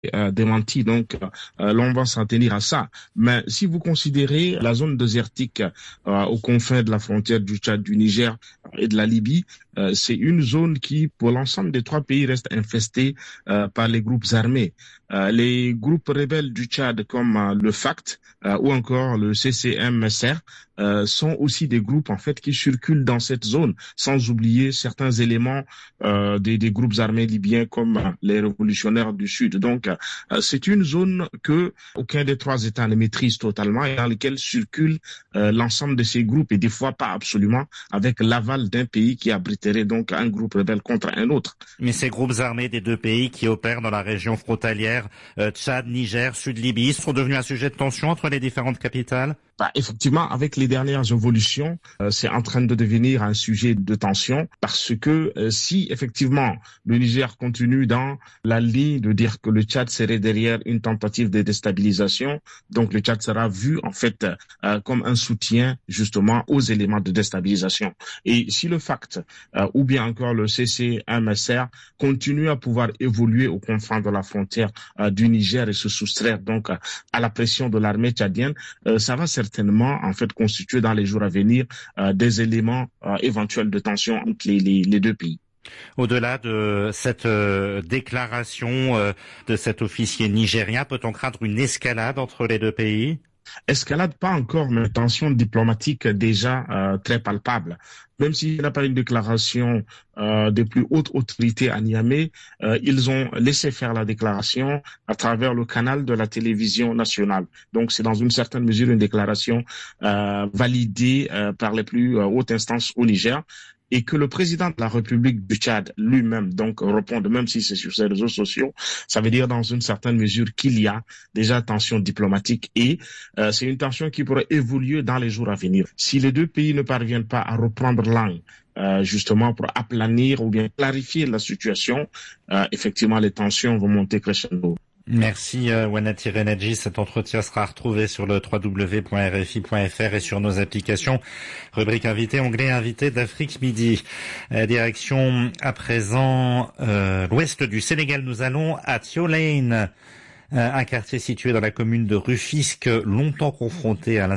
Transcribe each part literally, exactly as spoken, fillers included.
euh, démenti, donc euh, l'on va s'en tenir à ça. Mais si vous considérez la zone désertique euh, aux confins de la frontière du Tchad, du Niger et de la Libye, euh, c'est une zone qui, pour l'ensemble des trois pays, reste infestée euh, par les groupes armés. Euh, les groupes rebelles du Tchad comme euh, le F A C T euh, ou encore le C C M S R euh, sont aussi des groupes en fait qui circulent dans cette zone, sans oublier certains éléments euh, des, des groupes armés libyens comme euh, les révolutionnaires du Sud. Donc euh, c'est une zone que aucun des trois États ne maîtrise totalement et dans laquelle circulent euh, l'ensemble de ces groupes et des fois pas absolument avec l'aval d'un pays qui abriterait donc un groupe rebelle contre un autre. Mais ces groupes armés des deux pays qui opèrent dans la région frontalière euh, Tchad, Niger, Sud-Libye sont devenus un sujet de tension entre les différentes capitales? Bah, effectivement, avec les dernières évolutions, euh, c'est en train de devenir un sujet de tension parce que euh, si effectivement le Niger continue dans la ligne de dire que le Tchad serait derrière une tentative de déstabilisation, donc le Tchad sera vu en fait euh, comme un soutien justement aux éléments de déstabilisation. Et si le F A C T euh, ou bien encore le C C M S R continue à pouvoir évoluer aux confins de la frontière euh, du Niger et se soustraire donc à la pression de l'armée tchadienne, euh, ça va certainement certainement en fait constituer dans les jours à venir euh, des éléments euh, éventuels de tension entre les, les, les deux pays. Au-delà de cette euh, déclaration euh, de cet officier nigérien, peut-on craindre une escalade entre les deux pays? Escalade pas encore, mais tension diplomatique déjà euh, très palpable. Même s'il n'y a pas une déclaration euh, des plus hautes autorités à Niamey, euh, ils ont laissé faire la déclaration à travers le canal de la télévision nationale. Donc c'est dans une certaine mesure une déclaration euh, validée euh, par les plus euh, hautes instances au Niger. Et que le président de la République du Tchad lui-même donc réponde, même si c'est sur ses réseaux sociaux, ça veut dire dans une certaine mesure qu'il y a déjà tension diplomatique et euh, c'est une tension qui pourrait évoluer dans les jours à venir. Si les deux pays ne parviennent pas à reprendre langue, euh, justement pour aplanir ou bien clarifier la situation, euh, effectivement les tensions vont monter crescendo. Merci euh, Wanati Renadji. Cet entretien sera retrouvé sur le w w w point r f i point f r et sur nos applications. Rubrique invité, onglet invité d'Afrique Midi. Euh, direction à présent euh, l'ouest du Sénégal. Nous allons à Thiolène, euh, un quartier situé dans la commune de Rufisque, longtemps confronté à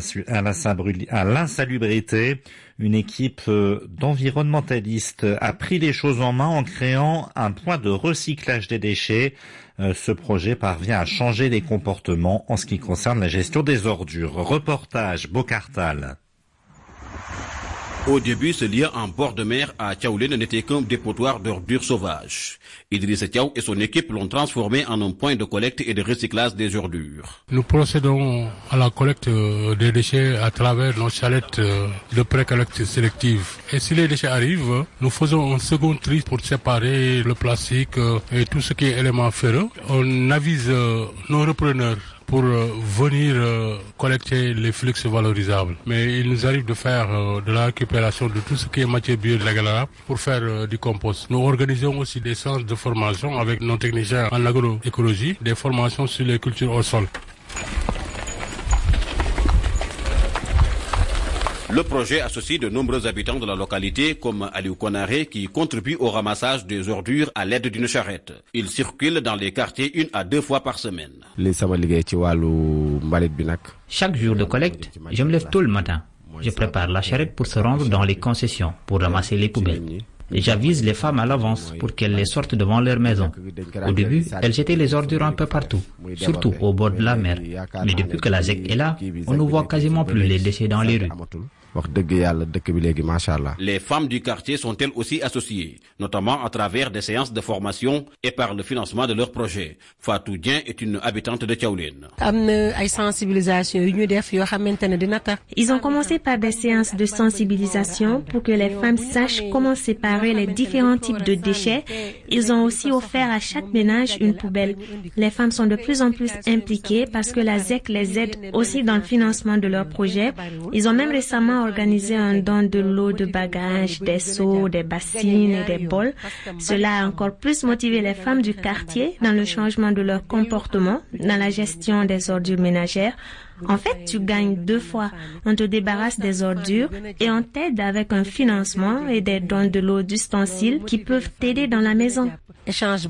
l'insalubrité. Une équipe euh, d'environnementalistes a pris les choses en main en créant un point de recyclage des déchets. Euh, ce projet parvient à changer les comportements en ce qui concerne la gestion des ordures. Reportage Bokartal. Au début, ce lieu en bord de mer à Thiaoulène n'était qu'un dépotoir d'ordures sauvages. Idriss Thiaw et son équipe l'ont transformé en un point de collecte et de recyclage des ordures. Nous procédons à la collecte des déchets à travers nos chalettes de pré-collecte sélective. Et si les déchets arrivent, nous faisons un second tri pour séparer le plastique et tout ce qui est élément ferreux. On avise nos repreneurs pour euh, venir euh, collecter les flux valorisables. Mais il nous arrive de faire euh, de la récupération de tout ce qui est matière biodégradable pour faire euh, du compost. Nous organisons aussi des séances de formation avec nos techniciens en agroécologie, des formations sur les cultures au sol. Le projet associe de nombreux habitants de la localité comme Aliou Konaré qui contribuent au ramassage des ordures à l'aide d'une charrette. Ils circulent dans les quartiers une à deux fois par semaine. Chaque jour de collecte, je me lève tôt le matin. Je prépare la charrette pour se rendre dans les concessions, pour ramasser les poubelles. Et j'avise les femmes à l'avance pour qu'elles les sortent devant leur maison. Au début, elles jetaient les ordures un peu partout, surtout au bord de la mer. Mais depuis que la Z E C est là, on ne voit quasiment plus les déchets dans les rues. Les femmes du quartier sont elles aussi associées, notamment à travers des séances de formation et par le financement de leurs projets. Fatou Dien est une habitante de Thiaoulène. Ils ont commencé par des séances de sensibilisation pour que les femmes sachent comment séparer les différents types de déchets. Ils ont aussi offert à chaque ménage une poubelle. Les femmes sont de plus en plus impliquées parce que la Z E C les aide aussi dans le financement de leurs projets. Ils ont même récemment organisé un don de l'eau de bagages, des seaux, des bassines et des bols. Cela a encore plus motivé les femmes du quartier dans le changement de leur comportement, dans la gestion des ordures ménagères. En fait, tu gagnes deux fois. On te débarrasse des ordures et on t'aide avec un financement et des dons de l'eau d'ustensiles qui peuvent t'aider dans la maison. Ce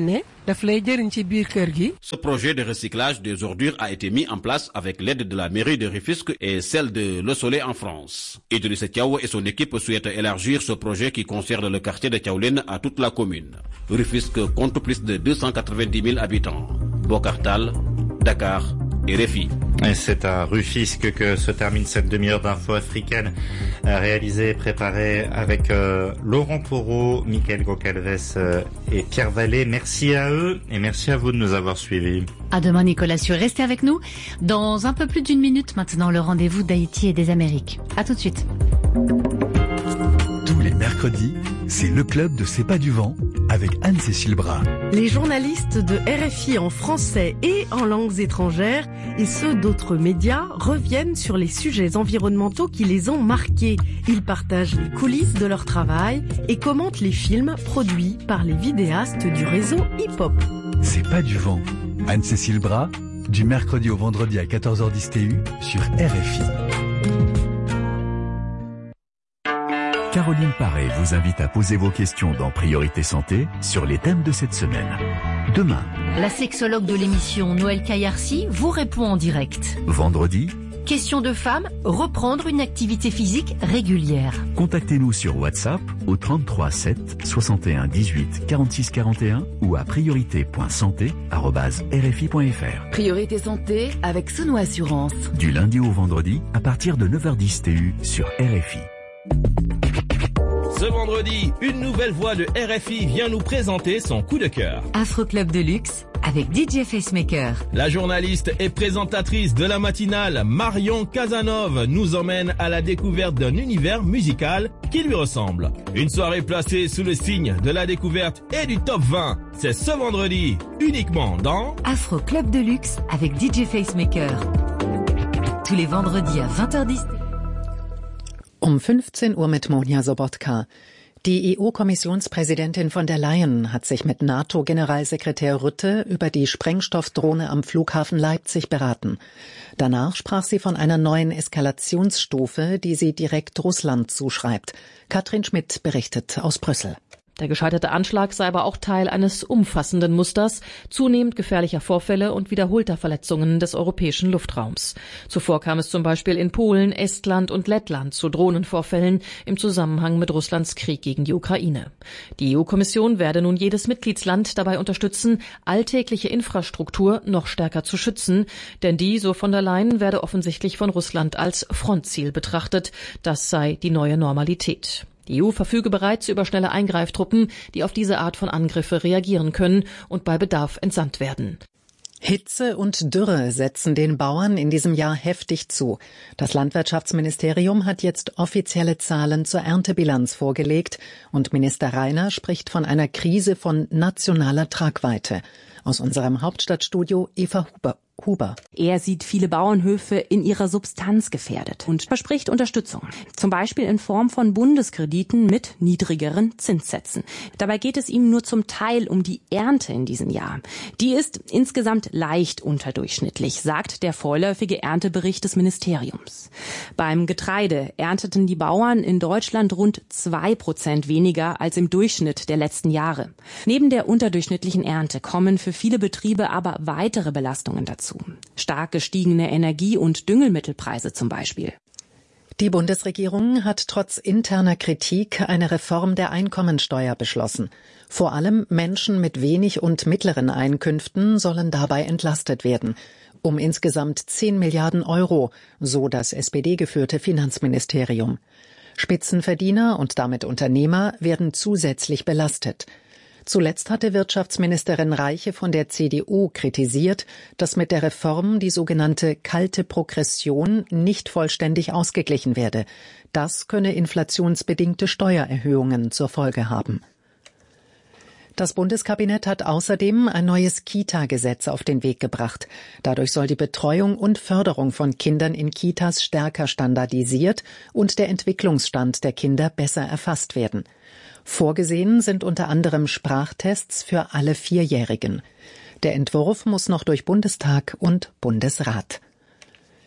projet de recyclage des ordures a été mis en place avec l'aide de la mairie de Rufisque et celle de Le Soleil en France. Idrissa Thiaw et son équipe souhaitent élargir ce projet qui concerne le quartier de Thiawlène à toute la commune. Rufisque compte plus de deux cent quatre-vingt-dix mille habitants. Bokar Tall, Dakar et R F I. Et c'est à Rufisque que se termine cette demi-heure d'info africaine réalisée et préparée avec euh, Laurent Porot, Mickaël Goncalves euh, et Pierre Vallée. Merci à eux et merci à vous de nous avoir suivis. À demain Nicolas Sûr, restez avec nous. Dans un peu plus d'une minute maintenant, le rendez-vous d'Haïti et des Amériques. À tout de suite. Tous les mercredis, c'est le club de C'est pas du vent avec Anne-Cécile Bras. Les journalistes de R F I en français et en langues étrangères et ceux d'autres médias reviennent sur les sujets environnementaux qui les ont marqués. Ils partagent les coulisses de leur travail et commentent les films produits par les vidéastes du réseau hip-hop. C'est pas du vent. Anne-Cécile Bras, du mercredi au vendredi à quatorze heures dix T U sur R F I. Caroline Paré vous invite à poser vos questions dans Priorité Santé sur les thèmes de cette semaine. Demain, la sexologue de l'émission Noël Kayarsi vous répond en direct. Vendredi, question de femme, reprendre une activité physique régulière. Contactez-nous sur WhatsApp au trente-trois sept soixante et un dix-huit quarante-six quarante et un ou à priorité point santé arobase r f i point f r. Priorité Santé avec Sono Assurance. Du lundi au vendredi à partir de neuf heures dix T U sur R F I. Ce vendredi, une nouvelle voix de R F I vient nous présenter son coup de cœur. Afro Club de luxe avec D J Facemaker. La journaliste et présentatrice de la matinale, Marion Casanova, nous emmène à la découverte d'un univers musical qui lui ressemble. Une soirée placée sous le signe de la découverte et du top vingt. C'est ce vendredi, uniquement dans Afro Club de luxe avec D J Facemaker. Tous les vendredis à vingt heures dix. Um fünfzehn Uhr mit Monja Sobotka. Die E U-Kommissionspräsidentin von der Leyen hat sich mit NATO-Generalsekretär Rutte über die Sprengstoffdrohne am Flughafen Leipzig beraten. Danach sprach sie von einer neuen Eskalationsstufe, die sie direkt Russland zuschreibt. Katrin Schmidt berichtet aus Brüssel. Der gescheiterte Anschlag sei aber auch Teil eines umfassenden Musters zunehmend gefährlicher Vorfälle und wiederholter Verletzungen des europäischen Luftraums. Zuvor kam es zum Beispiel in Polen, Estland und Lettland zu Drohnenvorfällen im Zusammenhang mit Russlands Krieg gegen die Ukraine. Die E U-Kommission werde nun jedes Mitgliedsland dabei unterstützen, alltägliche Infrastruktur noch stärker zu schützen, denn die, so von der Leyen, werde offensichtlich von Russland als Frontziel betrachtet. Das sei die neue Normalität. Die E U verfüge bereits über schnelle Eingreiftruppen, die auf diese Art von Angriffe reagieren können und bei Bedarf entsandt werden. Hitze und Dürre setzen den Bauern in diesem Jahr heftig zu. Das Landwirtschaftsministerium hat jetzt offizielle Zahlen zur Erntebilanz vorgelegt und Minister Reiner spricht von einer Krise von nationaler Tragweite. Aus unserem Hauptstadtstudio Eva Huber. Huber. Er sieht viele Bauernhöfe in ihrer Substanz gefährdet und verspricht Unterstützung. Zum Beispiel in Form von Bundeskrediten mit niedrigeren Zinssätzen. Dabei geht es ihm nur zum Teil um die Ernte in diesem Jahr. Die ist insgesamt leicht unterdurchschnittlich, sagt der vorläufige Erntebericht des Ministeriums. Beim Getreide ernteten die Bauern in Deutschland rund zwei Prozent weniger als im Durchschnitt der letzten Jahre. Neben der unterdurchschnittlichen Ernte kommen für viele Betriebe aber weitere Belastungen dazu. Stark gestiegene Energie- und Düngemittelpreise zum Beispiel. Die Bundesregierung hat trotz interner Kritik eine Reform der Einkommensteuer beschlossen. Vor allem Menschen mit wenig und mittleren Einkünften sollen dabei entlastet werden. Um insgesamt zehn Milliarden Euro, so das S P D-geführte Finanzministerium. Spitzenverdiener und damit Unternehmer werden zusätzlich belastet. Zuletzt hatte Wirtschaftsministerin Reiche von der C D U kritisiert, dass mit der Reform die sogenannte kalte Progression nicht vollständig ausgeglichen werde. Das könne inflationsbedingte Steuererhöhungen zur Folge haben. Das Bundeskabinett hat außerdem ein neues Kita-Gesetz auf den Weg gebracht. Dadurch soll die Betreuung und Förderung von Kindern in Kitas stärker standardisiert und der Entwicklungsstand der Kinder besser erfasst werden. Vorgesehen sind unter anderem Sprachtests für alle Vierjährigen. Der Entwurf muss noch durch Bundestag und Bundesrat.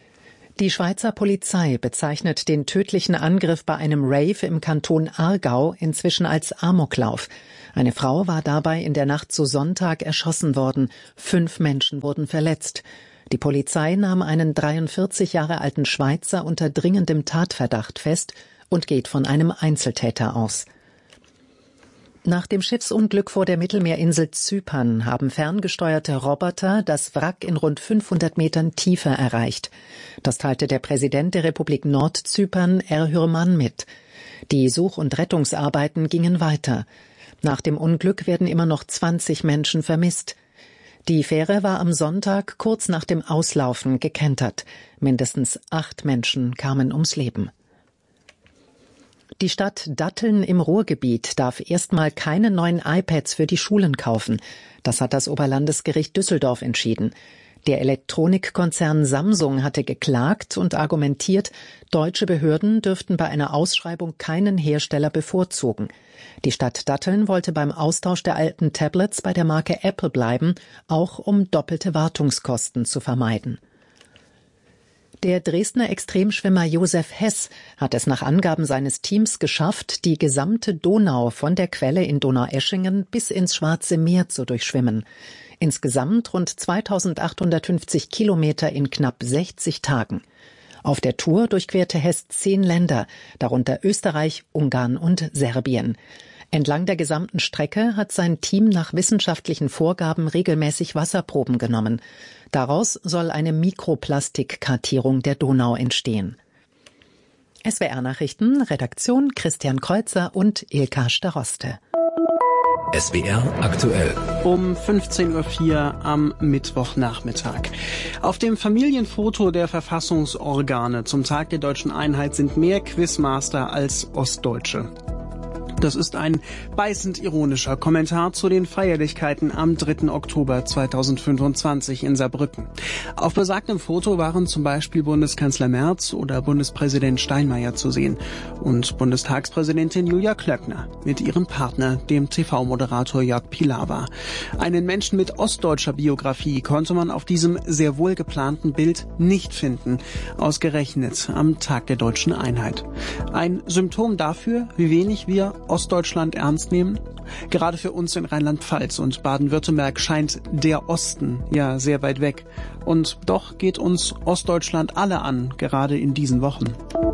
Die Schweizer Polizei bezeichnet den tödlichen Angriff bei einem Rave im Kanton Aargau inzwischen als Amoklauf. Eine Frau war dabei in der Nacht zu Sonntag erschossen worden. Fünf Menschen wurden verletzt. Die Polizei nahm einen dreiundvierzig Jahre alten Schweizer unter dringendem Tatverdacht fest und geht von einem Einzeltäter aus. Nach dem Schiffsunglück vor der Mittelmeerinsel Zypern haben ferngesteuerte Roboter das Wrack in rund fünfhundert Metern Tiefe erreicht. Das teilte der Präsident der Republik Nordzypern, Erhürman, mit. Die Such- und Rettungsarbeiten gingen weiter. Nach dem Unglück werden immer noch zwanzig Menschen vermisst. Die Fähre war am Sonntag kurz nach dem Auslaufen gekentert. Mindestens acht Menschen kamen ums Leben. Die Stadt Datteln im Ruhrgebiet darf erstmal keine neuen iPads für die Schulen kaufen. Das hat das Oberlandesgericht Düsseldorf entschieden. Der Elektronikkonzern Samsung hatte geklagt und argumentiert, deutsche Behörden dürften bei einer Ausschreibung keinen Hersteller bevorzugen. Die Stadt Datteln wollte beim Austausch der alten Tablets bei der Marke Apple bleiben, auch um doppelte Wartungskosten zu vermeiden. Der Dresdner Extremschwimmer Josef Hess hat es nach Angaben seines Teams geschafft, die gesamte Donau von der Quelle in Donaueschingen bis ins Schwarze Meer zu durchschwimmen. Insgesamt rund zweitausendachthundertfünfzig Kilometer in knapp sechzig Tagen. Auf der Tour durchquerte Hess zehn Länder, darunter Österreich, Ungarn und Serbien. Entlang der gesamten Strecke hat sein Team nach wissenschaftlichen Vorgaben regelmäßig Wasserproben genommen. Daraus soll eine Mikroplastikkartierung der Donau entstehen. S W R-Nachrichten, Redaktion Christian Kreuzer und Ilka Staroste. S W R aktuell. Um fünfzehn Uhr vier am Mittwochnachmittag. Auf dem Familienfoto der Verfassungsorgane zum Tag der deutschen Einheit sind mehr Quizmaster als Ostdeutsche. Das ist ein beißend ironischer Kommentar zu den Feierlichkeiten am dritten Oktober zweitausendfünfundzwanzig in Saarbrücken. Auf besagtem Foto waren zum Beispiel Bundeskanzler Merz oder Bundespräsident Steinmeier zu sehen und Bundestagspräsidentin Julia Klöckner mit ihrem Partner, dem T V-Moderator Jörg Pilawa. Einen Menschen mit ostdeutscher Biografie konnte man auf diesem sehr wohl geplanten Bild nicht finden, ausgerechnet am Tag der deutschen Einheit. Ein Symptom dafür, wie wenig wir Ostdeutschland ernst nehmen? Gerade für uns in Rheinland-Pfalz und Baden-Württemberg scheint der Osten ja sehr weit weg. Und doch geht uns Ostdeutschland alle an, gerade in diesen Wochen.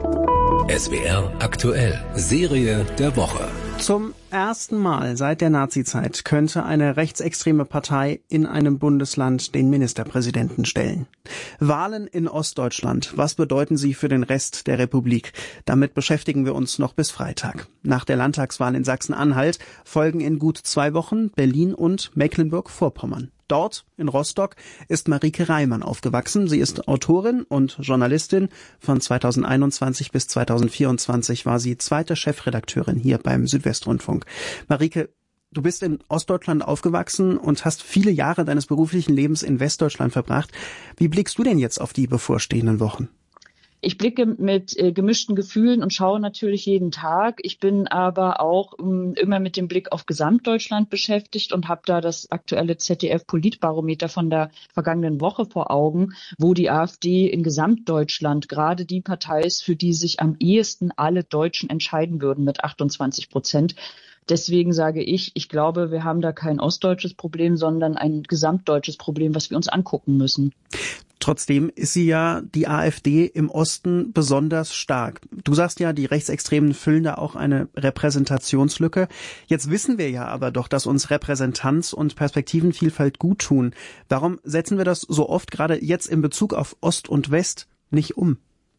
S W R aktuell. Serie der Woche. Zum ersten Mal seit der Nazizeit könnte eine rechtsextreme Partei in einem Bundesland den Ministerpräsidenten stellen. Wahlen in Ostdeutschland, was bedeuten sie für den Rest der Republik? Damit beschäftigen wir uns noch bis Freitag. Nach der Landtagswahl in Sachsen-Anhalt folgen in gut zwei Wochen Berlin und Mecklenburg-Vorpommern. Dort, in Rostock, ist Marike Reimann aufgewachsen. Sie ist Autorin und Journalistin. Von zweitausendeinundzwanzig bis zweitausendvierundzwanzig war sie zweite Chefredakteurin hier beim Südwestrundfunk. Marike, du bist in Ostdeutschland aufgewachsen und hast viele Jahre deines beruflichen Lebens in Westdeutschland verbracht. Wie blickst du denn jetzt auf die bevorstehenden Wochen? Ich blicke mit äh, gemischten Gefühlen und schaue natürlich jeden Tag. Ich bin aber auch ähm, immer mit dem Blick auf Gesamtdeutschland beschäftigt und habe da das aktuelle Z D F-Politbarometer von der vergangenen Woche vor Augen, wo die AfD in Gesamtdeutschland gerade die Partei ist, für die sich am ehesten alle Deutschen entscheiden würden mit achtundzwanzig Prozent. Deswegen sage ich, ich glaube, wir haben da kein ostdeutsches Problem, sondern ein gesamtdeutsches Problem, was wir uns angucken müssen. Trotzdem ist sie ja, die AfD, im Osten besonders stark. Du sagst ja, die Rechtsextremen füllen da auch eine Repräsentationslücke. Jetzt wissen wir ja aber doch, dass uns Repräsentanz und Perspektivenvielfalt gut tun. Warum setzen wir das so oft gerade jetzt in Bezug auf Ost und West nicht um?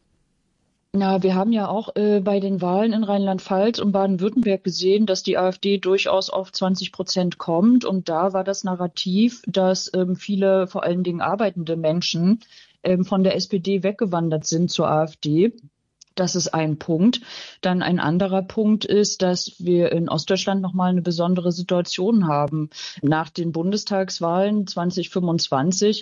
Na, wir haben ja auch äh, bei den Wahlen in Rheinland-Pfalz und Baden-Württemberg gesehen, dass die AfD durchaus auf zwanzig Prozent kommt. Und da war das Narrativ, dass ähm, viele, vor allen Dingen arbeitende Menschen, ähm, von der S P D weggewandert sind zur AfD. Das ist ein Punkt. Dann ein anderer Punkt ist, dass wir in Ostdeutschland nochmal eine besondere Situation haben. Nach den Bundestagswahlen zwanzig fünfundzwanzig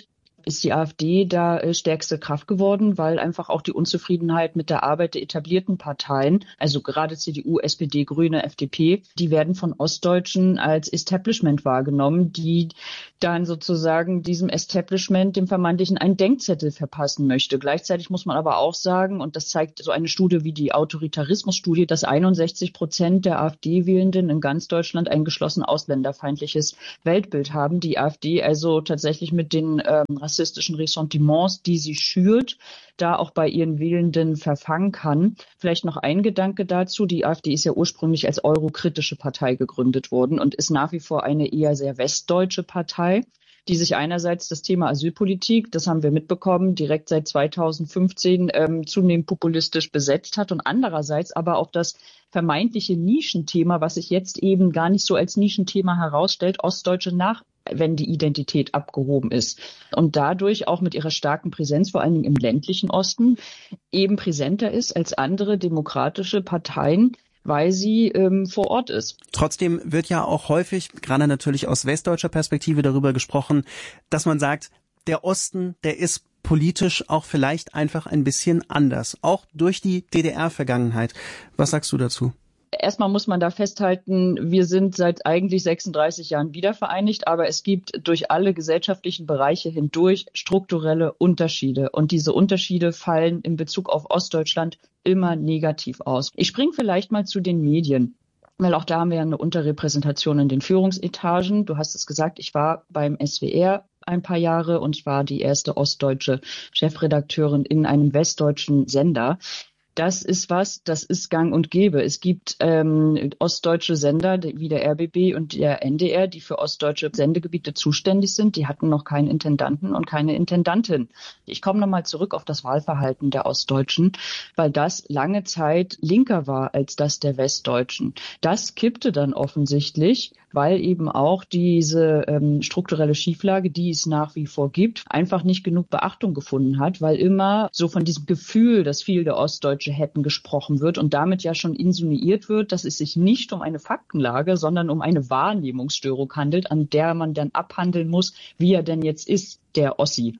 ist die AfD da äh, stärkste Kraft geworden, weil einfach auch die Unzufriedenheit mit der Arbeit der etablierten Parteien, also gerade C D U, S P D, Grüne, F D P, die werden von Ostdeutschen als Establishment wahrgenommen, die dann sozusagen diesem Establishment, dem vermeintlichen, einen Denkzettel verpassen möchte. Gleichzeitig muss man aber auch sagen, und das zeigt so eine Studie wie die Autoritarismus-Studie, dass einundsechzig Prozent der AfD-Wählenden in ganz Deutschland ein geschlossen ausländerfeindliches Weltbild haben. Die AfD also tatsächlich mit den ähm, rassistischen Ressentiments, die sie schürt, da auch bei ihren Wählenden verfangen kann. Vielleicht noch ein Gedanke dazu. Die AfD ist ja ursprünglich als eurokritische Partei gegründet worden und ist nach wie vor eine eher sehr westdeutsche Partei, die sich einerseits das Thema Asylpolitik, das haben wir mitbekommen, direkt seit zweitausendfünfzehn ähm, zunehmend populistisch besetzt hat und andererseits aber auch das vermeintliche Nischenthema, was sich jetzt eben gar nicht so als Nischenthema herausstellt, ostdeutsche nach wenn die Identität abgehoben ist. Und dadurch auch mit ihrer starken Präsenz, vor allen Dingen im ländlichen Osten, eben präsenter ist als andere demokratische Parteien, weil sie ähm, vor Ort ist. Trotzdem wird ja auch häufig, gerade natürlich aus westdeutscher Perspektive, darüber gesprochen, dass man sagt, der Osten, der ist politisch auch vielleicht einfach ein bisschen anders, auch durch die D D R-Vergangenheit. Was sagst du dazu? Erstmal muss man da festhalten, wir sind seit eigentlich sechsunddreißig Jahren wiedervereinigt, aber es gibt durch alle gesellschaftlichen Bereiche hindurch strukturelle Unterschiede. Und diese Unterschiede fallen in Bezug auf Ostdeutschland immer negativ aus. Ich springe vielleicht mal zu den Medien, weil auch da haben wir ja eine Unterrepräsentation in den Führungsetagen. Du hast es gesagt, ich war beim S W R ein paar Jahre und ich war die erste ostdeutsche Chefredakteurin in einem westdeutschen Sender. Das ist was, das ist gang und gäbe. Es gibt ähm, ostdeutsche Sender wie der R B B und der N D R, die für ostdeutsche Sendegebiete zuständig sind. Die hatten noch keinen Intendanten und keine Intendantin. Ich komme nochmal zurück auf das Wahlverhalten der Ostdeutschen, weil das lange Zeit linker war als das der Westdeutschen. Das kippte dann offensichtlich, weil eben auch diese ähm, strukturelle Schieflage, die es nach wie vor gibt, einfach nicht genug Beachtung gefunden hat, weil immer so von diesem Gefühl, dass viel der Ostdeutsche hätten gesprochen wird und damit ja schon insinuiert wird, dass es sich nicht um eine Faktenlage, sondern um eine Wahrnehmungsstörung handelt, an der man dann abhandeln muss, wie er denn jetzt ist, der Ossi.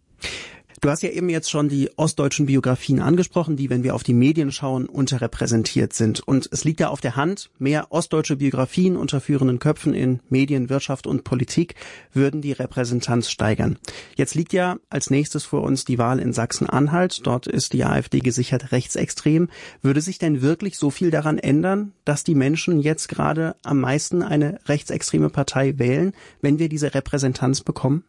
Du hast ja eben jetzt schon die ostdeutschen Biografien angesprochen, die, wenn wir auf die Medien schauen, unterrepräsentiert sind. Und es liegt ja auf der Hand, mehr ostdeutsche Biografien unter führenden Köpfen in Medien, Wirtschaft und Politik würden die Repräsentanz steigern. Jetzt liegt ja als nächstes vor uns die Wahl in Sachsen-Anhalt. Dort ist die AfD gesichert rechtsextrem. Würde sich denn wirklich so viel daran ändern, dass die Menschen jetzt gerade am meisten eine rechtsextreme Partei wählen, wenn wir diese Repräsentanz bekommen?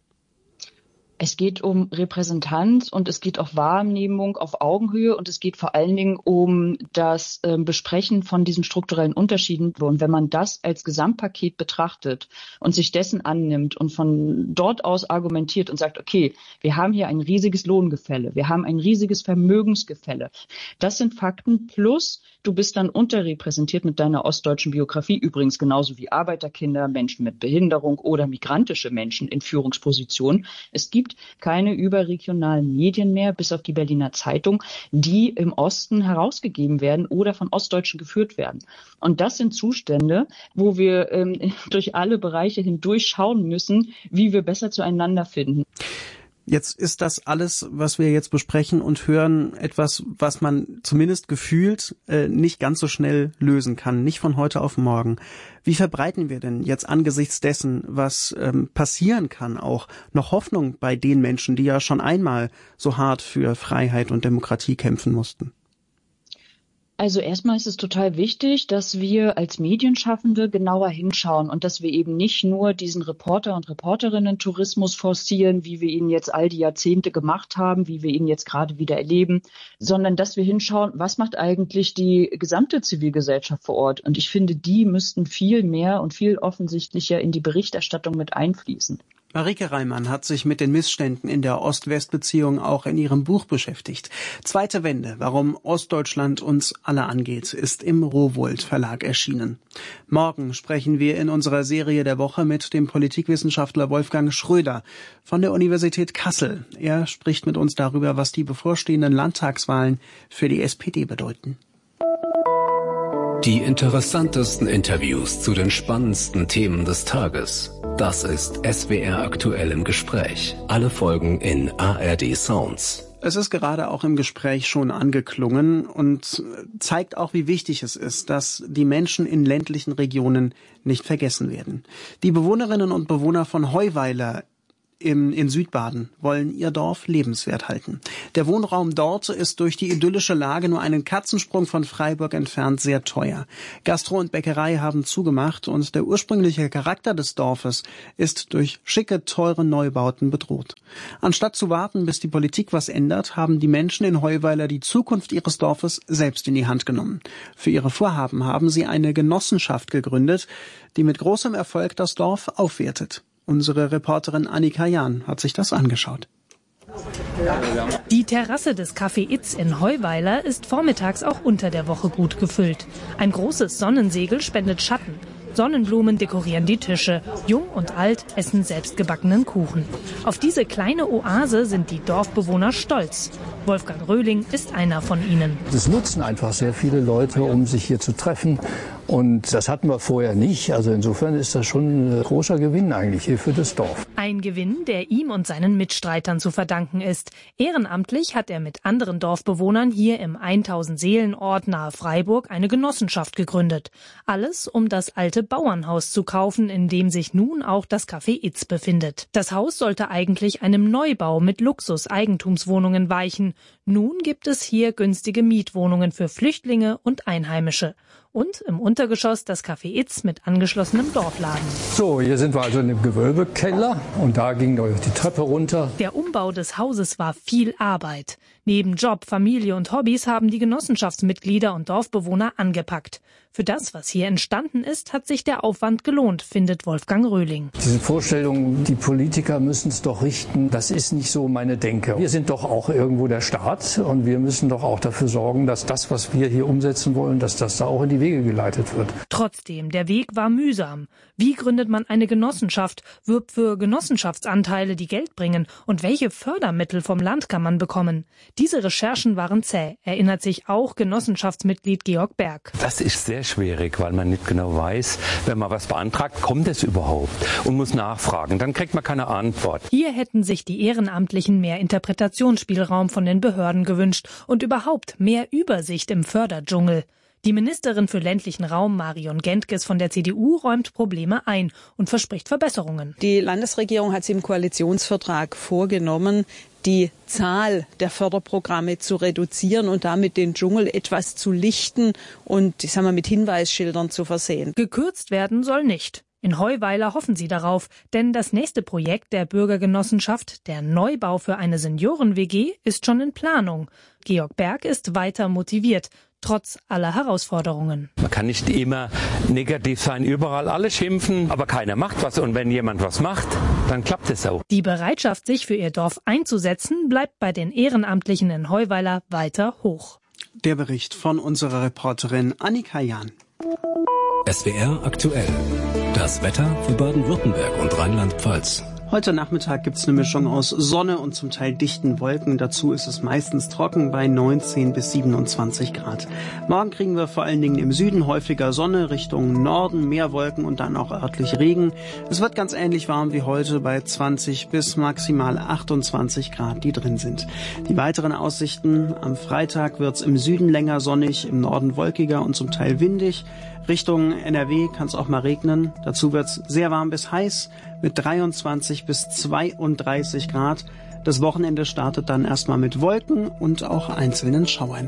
Es geht um Repräsentanz und es geht auch Wahrnehmung auf Augenhöhe und es geht vor allen Dingen um das äh, Besprechen von diesen strukturellen Unterschieden. Und wenn man das als Gesamtpaket betrachtet und sich dessen annimmt und von dort aus argumentiert und sagt, okay, wir haben hier ein riesiges Lohngefälle, wir haben ein riesiges Vermögensgefälle. Das sind Fakten plus du bist dann unterrepräsentiert mit deiner ostdeutschen Biografie, übrigens genauso wie Arbeiterkinder, Menschen mit Behinderung oder migrantische Menschen in Führungspositionen. Es gibt keine überregionalen Medien mehr, bis auf die Berliner Zeitung, die im Osten herausgegeben werden oder von Ostdeutschen geführt werden. Und das sind Zustände, wo wir ähm, durch alle Bereiche hindurch schauen müssen, wie wir besser zueinander finden. Jetzt ist das alles, was wir jetzt besprechen und hören, etwas, was man zumindest gefühlt äh, nicht ganz so schnell lösen kann, nicht von heute auf morgen. Wie verbreiten wir denn jetzt angesichts dessen, was ähm, passieren kann, auch noch Hoffnung bei den Menschen, die ja schon einmal so hart für Freiheit und Demokratie kämpfen mussten? Also erstmal ist es total wichtig, dass wir als Medienschaffende genauer hinschauen und dass wir eben nicht nur diesen Reporter- und Reporterinnen-Tourismus forcieren, wie wir ihn jetzt all die Jahrzehnte gemacht haben, wie wir ihn jetzt gerade wieder erleben, sondern dass wir hinschauen, was macht eigentlich die gesamte Zivilgesellschaft vor Ort? Und ich finde, die müssten viel mehr und viel offensichtlicher in die Berichterstattung mit einfließen. Marike Reimann hat sich mit den Missständen in der Ost-West-Beziehung auch in ihrem Buch beschäftigt. Zweite Wende, warum Ostdeutschland uns alle angeht, ist im Rowohlt Verlag erschienen. Morgen sprechen wir in unserer Serie der Woche mit dem Politikwissenschaftler Wolfgang Schröder von der Universität Kassel. Er spricht mit uns darüber, was die bevorstehenden Landtagswahlen für die S P D bedeuten. Die interessantesten Interviews zu den spannendsten Themen des Tages. Das ist S W R aktuell im Gespräch. Alle Folgen in A R D Sounds. Es ist gerade auch im Gespräch schon angeklungen und zeigt auch, wie wichtig es ist, dass die Menschen in ländlichen Regionen nicht vergessen werden. Die Bewohnerinnen und Bewohner von Heuweiler Im, in Südbaden wollen ihr Dorf lebenswert halten. Der Wohnraum dort ist durch die idyllische Lage nur einen Katzensprung von Freiburg entfernt sehr teuer. Gastro und Bäckerei haben zugemacht und der ursprüngliche Charakter des Dorfes ist durch schicke, teure Neubauten bedroht. Anstatt zu warten, bis die Politik was ändert, haben die Menschen in Heuweiler die Zukunft ihres Dorfes selbst in die Hand genommen. Für ihre Vorhaben haben sie eine Genossenschaft gegründet, die mit großem Erfolg das Dorf aufwertet. Unsere Reporterin Annika Jahn hat sich das angeschaut. Die Terrasse des Café Itz in Heuweiler ist vormittags auch unter der Woche gut gefüllt. Ein großes Sonnensegel spendet Schatten. Sonnenblumen dekorieren die Tische. Jung und alt essen selbstgebackenen Kuchen. Auf diese kleine Oase sind die Dorfbewohner stolz. Wolfgang Röhling ist einer von ihnen. Das nutzen einfach sehr viele Leute, um sich hier zu treffen. Und das hatten wir vorher nicht. Also insofern ist das schon ein großer Gewinn eigentlich hier für das Dorf. Ein Gewinn, der ihm und seinen Mitstreitern zu verdanken ist. Ehrenamtlich hat er mit anderen Dorfbewohnern hier im tausend Seelen Ort nahe Freiburg eine Genossenschaft gegründet. Alles, um das alte Bauernhaus zu kaufen, in dem sich nun auch das Café Itz befindet. Das Haus sollte eigentlich einem Neubau mit Luxus-Eigentumswohnungen weichen. Nun gibt es hier günstige Mietwohnungen für Flüchtlinge und Einheimische. Und im Untergeschoss das Café Itz mit angeschlossenem Dorfladen. So, hier sind wir also in dem Gewölbekeller und da ging die Treppe runter. Der Umbau des Hauses war viel Arbeit. Neben Job, Familie und Hobbys haben die Genossenschaftsmitglieder und Dorfbewohner angepackt. Für das, was hier entstanden ist, hat sich der Aufwand gelohnt, findet Wolfgang Röhling. Diese Vorstellung, die Politiker müssen es doch richten, das ist nicht so meine Denke. Wir sind doch auch irgendwo der Staat und wir müssen doch auch dafür sorgen, dass das, was wir hier umsetzen wollen, dass das da auch in die Wege geleitet wird. Trotzdem, der Weg war mühsam. Wie gründet man eine Genossenschaft, wirbt für Genossenschaftsanteile, die Geld bringen und welche Fördermittel vom Land kann man bekommen? Diese Recherchen waren zäh, erinnert sich auch Genossenschaftsmitglied Georg Berg. Das ist sehr schwierig, weil man nicht genau weiß, wenn man was beantragt, kommt es überhaupt und muss nachfragen. Dann kriegt man keine Antwort. Hier hätten sich die Ehrenamtlichen mehr Interpretationsspielraum von den Behörden gewünscht und überhaupt mehr Übersicht im Förderdschungel. Die Ministerin für ländlichen Raum Marion Gentges von der C D U räumt Probleme ein und verspricht Verbesserungen. Die Landesregierung hat sich im Koalitionsvertrag vorgenommen, die Zahl der Förderprogramme zu reduzieren und damit den Dschungel etwas zu lichten und, ich sag mal, mit Hinweisschildern zu versehen. Gekürzt werden soll nicht. In Heuweiler hoffen sie darauf, denn das nächste Projekt der Bürgergenossenschaft, der Neubau für eine Senioren-W G, ist schon in Planung. Georg Berg ist weiter motiviert, trotz aller Herausforderungen. Man kann nicht immer negativ sein, überall alle schimpfen, aber keiner macht was. Und wenn jemand was macht, dann klappt es auch. Die Bereitschaft, sich für ihr Dorf einzusetzen, bleibt bei den Ehrenamtlichen in Heuweiler weiter hoch. Der Bericht von unserer Reporterin Annika Jahn. S W R aktuell. Das Wetter für Baden-Württemberg und Rheinland-Pfalz. Heute Nachmittag gibt's eine Mischung aus Sonne und zum Teil dichten Wolken. Dazu ist es meistens trocken bei neunzehn bis siebenundzwanzig Grad. Morgen kriegen wir vor allen Dingen im Süden häufiger Sonne, Richtung Norden mehr Wolken und dann auch örtlich Regen. Es wird ganz ähnlich warm wie heute bei zwanzig bis maximal achtundzwanzig Grad, die drin sind. Die weiteren Aussichten: Am Freitag wird's im Süden länger sonnig, im Norden wolkiger und zum Teil windig. Richtung N R W kann es auch mal regnen. Dazu wird's sehr warm bis heiß mit dreiundzwanzig bis zweiunddreißig Grad. Das Wochenende startet dann erstmal mit Wolken und auch einzelnen Schauern.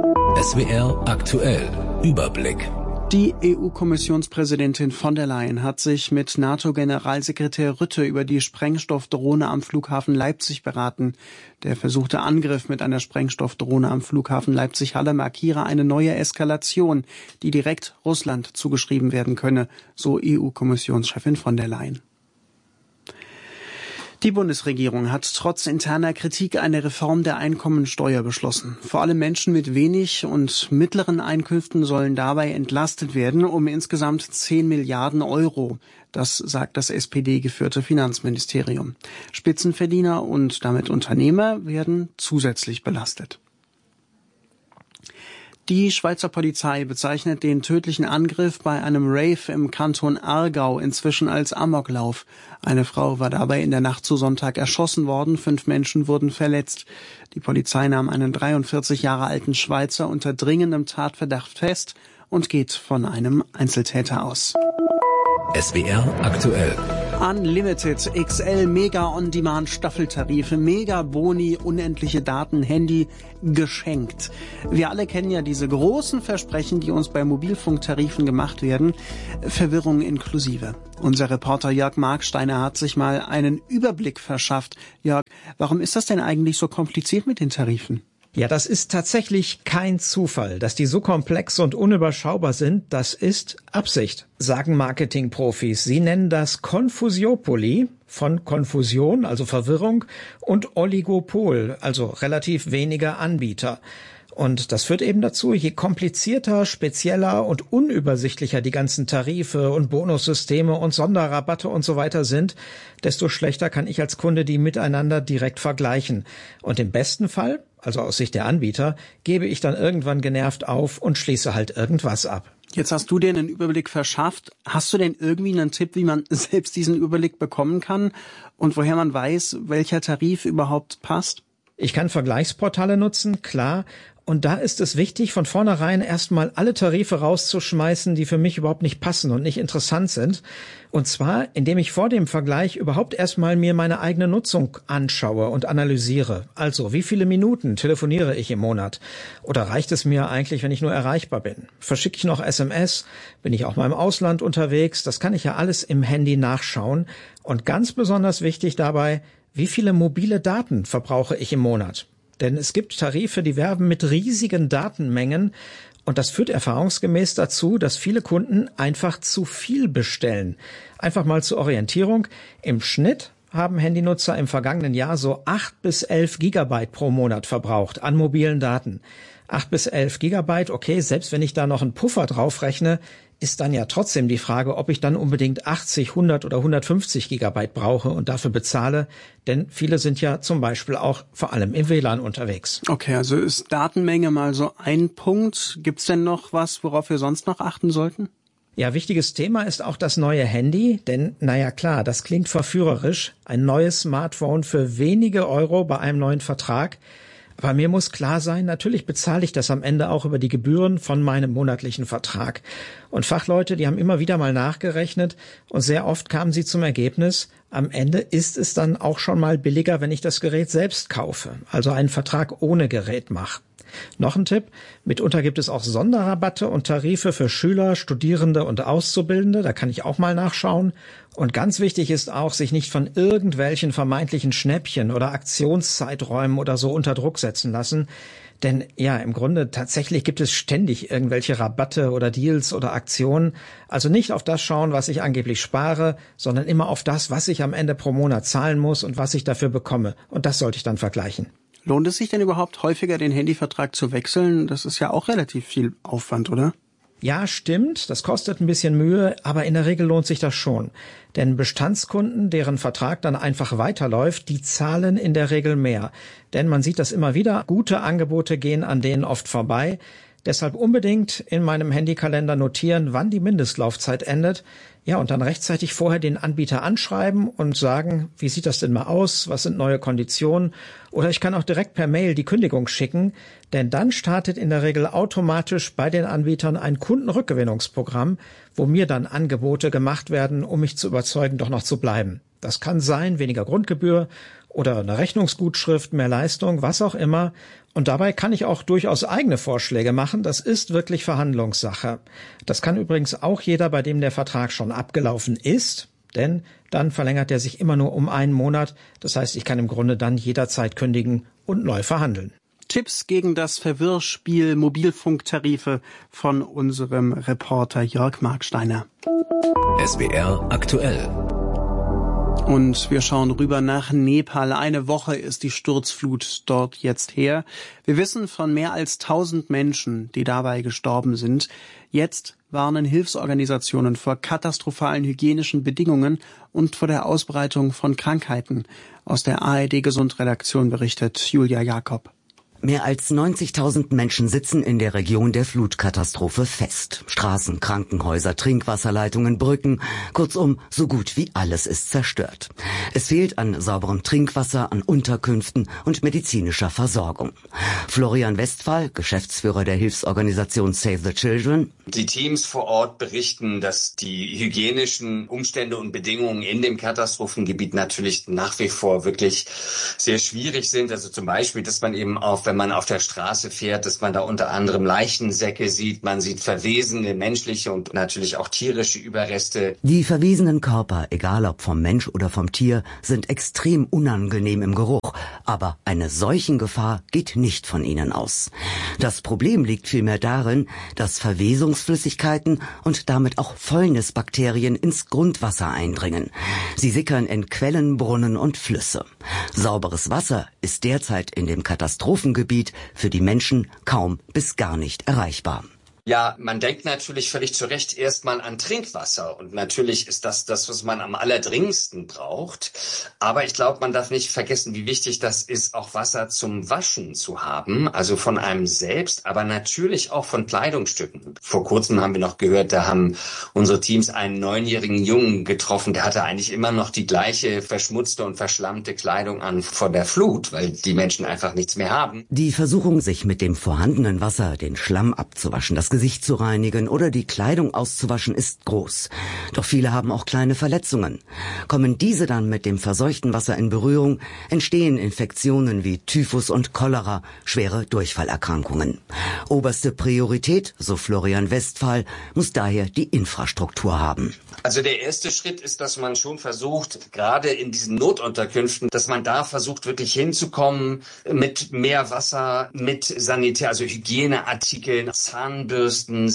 S W R aktuell. Überblick. Die E U-Kommissionspräsidentin von der Leyen hat sich mit NATO-Generalsekretär Rutte über die Sprengstoffdrohne am Flughafen Leipzig beraten. Der versuchte Angriff mit einer Sprengstoffdrohne am Flughafen Leipzig-Halle markiere eine neue Eskalation, die direkt Russland zugeschrieben werden könne, so E U-Kommissionschefin von der Leyen. Die Bundesregierung hat trotz interner Kritik eine Reform der Einkommensteuer beschlossen. Vor allem Menschen mit wenig und mittleren Einkünften sollen dabei entlastet werden um insgesamt zehn Milliarden Euro. Das sagt das S P D-geführte Finanzministerium. Spitzenverdiener und damit Unternehmer werden zusätzlich belastet. Die Schweizer Polizei bezeichnet den tödlichen Angriff bei einem Rave im Kanton Aargau inzwischen als Amoklauf. Eine Frau war dabei in der Nacht zu Sonntag erschossen worden, fünf Menschen wurden verletzt. Die Polizei nahm einen dreiundvierzig Jahre alten Schweizer unter dringendem Tatverdacht fest und geht von einem Einzeltäter aus. S W R aktuell. Unlimited X L Mega On-Demand Staffeltarife, Mega Boni, unendliche Daten, Handy geschenkt. Wir alle kennen ja diese großen Versprechen, die uns bei Mobilfunktarifen gemacht werden. Verwirrung inklusive. Unser Reporter Jörg Marksteiner hat sich mal einen Überblick verschafft. Jörg, warum ist das denn eigentlich so kompliziert mit den Tarifen? Ja, das ist tatsächlich kein Zufall. Dass die so komplex und unüberschaubar sind, das ist Absicht, sagen Marketingprofis. Sie nennen das Konfusiopoly, von Konfusion, also Verwirrung, und Oligopol, also relativ weniger Anbieter. Und das führt eben dazu, je komplizierter, spezieller und unübersichtlicher die ganzen Tarife und Bonussysteme und Sonderrabatte und so weiter sind, desto schlechter kann ich als Kunde die miteinander direkt vergleichen. Und im besten Fall, also aus Sicht der Anbieter, gebe ich dann irgendwann genervt auf und schließe halt irgendwas ab. Jetzt hast du dir einen Überblick verschafft. Hast du denn irgendwie einen Tipp, wie man selbst diesen Überblick bekommen kann und woher man weiß, welcher Tarif überhaupt passt? Ich kann Vergleichsportale nutzen, klar. Und da ist es wichtig, von vornherein erstmal alle Tarife rauszuschmeißen, die für mich überhaupt nicht passen und nicht interessant sind. Und zwar, indem ich vor dem Vergleich überhaupt erstmal mir meine eigene Nutzung anschaue und analysiere. Also, wie viele Minuten telefoniere ich im Monat? Oder reicht es mir eigentlich, wenn ich nur erreichbar bin? Verschicke ich noch S M S? Bin ich auch mal im Ausland unterwegs? Das kann ich ja alles im Handy nachschauen. Und ganz besonders wichtig dabei, wie viele mobile Daten verbrauche ich im Monat? Denn es gibt Tarife, die werben mit riesigen Datenmengen und das führt erfahrungsgemäß dazu, dass viele Kunden einfach zu viel bestellen. Einfach mal zur Orientierung. Im Schnitt haben Handynutzer im vergangenen Jahr so acht bis elf Gigabyte pro Monat verbraucht an mobilen Daten. acht bis elf Gigabyte, okay, selbst wenn ich da noch einen Puffer draufrechne, ist dann ja trotzdem die Frage, ob ich dann unbedingt achtzig, hundert oder hundertfünfzig Gigabyte brauche und dafür bezahle, denn viele sind ja zum Beispiel auch vor allem im W L A N unterwegs. Okay, also ist Datenmenge mal so ein Punkt. Gibt's denn noch was, worauf wir sonst noch achten sollten? Ja, wichtiges Thema ist auch das neue Handy, denn, naja klar, das klingt verführerisch. Ein neues Smartphone für wenige Euro bei einem neuen Vertrag. Aber mir muss klar sein, natürlich bezahle ich das am Ende auch über die Gebühren von meinem monatlichen Vertrag. Und Fachleute, die haben immer wieder mal nachgerechnet und sehr oft kamen sie zum Ergebnis, am Ende ist es dann auch schon mal billiger, wenn ich das Gerät selbst kaufe, also einen Vertrag ohne Gerät mache. Noch ein Tipp, mitunter gibt es auch Sonderrabatte und Tarife für Schüler, Studierende und Auszubildende, da kann ich auch mal nachschauen. Und ganz wichtig ist auch, sich nicht von irgendwelchen vermeintlichen Schnäppchen oder Aktionszeiträumen oder so unter Druck setzen lassen. Denn ja, im Grunde tatsächlich gibt es ständig irgendwelche Rabatte oder Deals oder Aktionen. Also nicht auf das schauen, was ich angeblich spare, sondern immer auf das, was ich am Ende pro Monat zahlen muss und was ich dafür bekomme. Und das sollte ich dann vergleichen. Lohnt es sich denn überhaupt häufiger, den Handyvertrag zu wechseln? Das ist ja auch relativ viel Aufwand, oder? Ja, stimmt. Das kostet ein bisschen Mühe, aber in der Regel lohnt sich das schon. Denn Bestandskunden, deren Vertrag dann einfach weiterläuft, die zahlen in der Regel mehr. Denn man sieht das immer wieder. Gute Angebote gehen an denen oft vorbei. Deshalb unbedingt in meinem Handykalender notieren, wann die Mindestlaufzeit endet. Ja, und dann rechtzeitig vorher den Anbieter anschreiben und sagen, wie sieht das denn mal aus? Was sind neue Konditionen? Oder ich kann auch direkt per Mail die Kündigung schicken, denn dann startet in der Regel automatisch bei den Anbietern ein Kundenrückgewinnungsprogramm, wo mir dann Angebote gemacht werden, um mich zu überzeugen, doch noch zu bleiben. Das kann sein, weniger Grundgebühr oder eine Rechnungsgutschrift, mehr Leistung, was auch immer. Und dabei kann ich auch durchaus eigene Vorschläge machen. Das ist wirklich Verhandlungssache. Das kann übrigens auch jeder, bei dem der Vertrag schon abgelaufen ist, denn dann verlängert er sich immer nur um einen Monat. Das heißt, ich kann im Grunde dann jederzeit kündigen und neu verhandeln. Tipps gegen das Verwirrspiel Mobilfunktarife von unserem Reporter Jörg Marksteiner. S W R aktuell. Und wir schauen rüber nach Nepal. Eine Woche ist die Sturzflut dort jetzt her. Wir wissen von mehr als tausend Menschen, die dabei gestorben sind. Jetzt warnen Hilfsorganisationen vor katastrophalen hygienischen Bedingungen und vor der Ausbreitung von Krankheiten. Aus der A R D Gesundredaktion berichtet Julia Jakob. Mehr als neunzigtausend Menschen sitzen in der Region der Flutkatastrophe fest. Straßen, Krankenhäuser, Trinkwasserleitungen, Brücken, kurzum, so gut wie alles ist zerstört. Es fehlt an sauberem Trinkwasser, an Unterkünften und medizinischer Versorgung. Florian Westphal, Geschäftsführer der Hilfsorganisation Save the Children. Die Teams vor Ort berichten, dass die hygienischen Umstände und Bedingungen in dem Katastrophengebiet natürlich nach wie vor wirklich sehr schwierig sind. Also zum Beispiel, dass man eben auch, wenn man auf der Straße fährt, dass man da unter anderem Leichensäcke sieht, man sieht verwesene menschliche und natürlich auch tierische Überreste. Die verwesenen Körper, egal ob vom Mensch oder vom Tier, sind extrem unangenehm im Geruch, aber eine Seuchengefahr geht nicht von ihnen aus. Das Problem liegt vielmehr darin, dass Verwesungsflüssigkeiten und damit auch Fäulnisbakterien ins Grundwasser eindringen. Sie sickern in Quellen, Brunnen und Flüsse. Sauberes Wasser ist derzeit in dem Katastrophengebiet für die Menschen kaum bis gar nicht erreichbar. Ja, man denkt natürlich völlig zu Recht erstmal an Trinkwasser und natürlich ist das das, was man am allerdringendsten braucht. Aber ich glaube, man darf nicht vergessen, wie wichtig das ist, auch Wasser zum Waschen zu haben, also von einem selbst, aber natürlich auch von Kleidungsstücken. Vor kurzem haben wir noch gehört, da haben unsere Teams einen neunjährigen Jungen getroffen, der hatte eigentlich immer noch die gleiche verschmutzte und verschlammte Kleidung an vor der Flut, weil die Menschen einfach nichts mehr haben. Die Versuchung, sich mit dem vorhandenen Wasser den Schlamm abzuwaschen, das Gesicht zu reinigen oder die Kleidung auszuwaschen, ist groß. Doch viele haben auch kleine Verletzungen. Kommen diese dann mit dem verseuchten Wasser in Berührung, entstehen Infektionen wie Typhus und Cholera, schwere Durchfallerkrankungen. Oberste Priorität, so Florian Westphal, muss daher die Infrastruktur haben. Also der erste Schritt ist, dass man schon versucht, gerade in diesen Notunterkünften, dass man da versucht, wirklich hinzukommen mit mehr Wasser, mit Sanitär, also Hygieneartikeln, Zahnbürsten,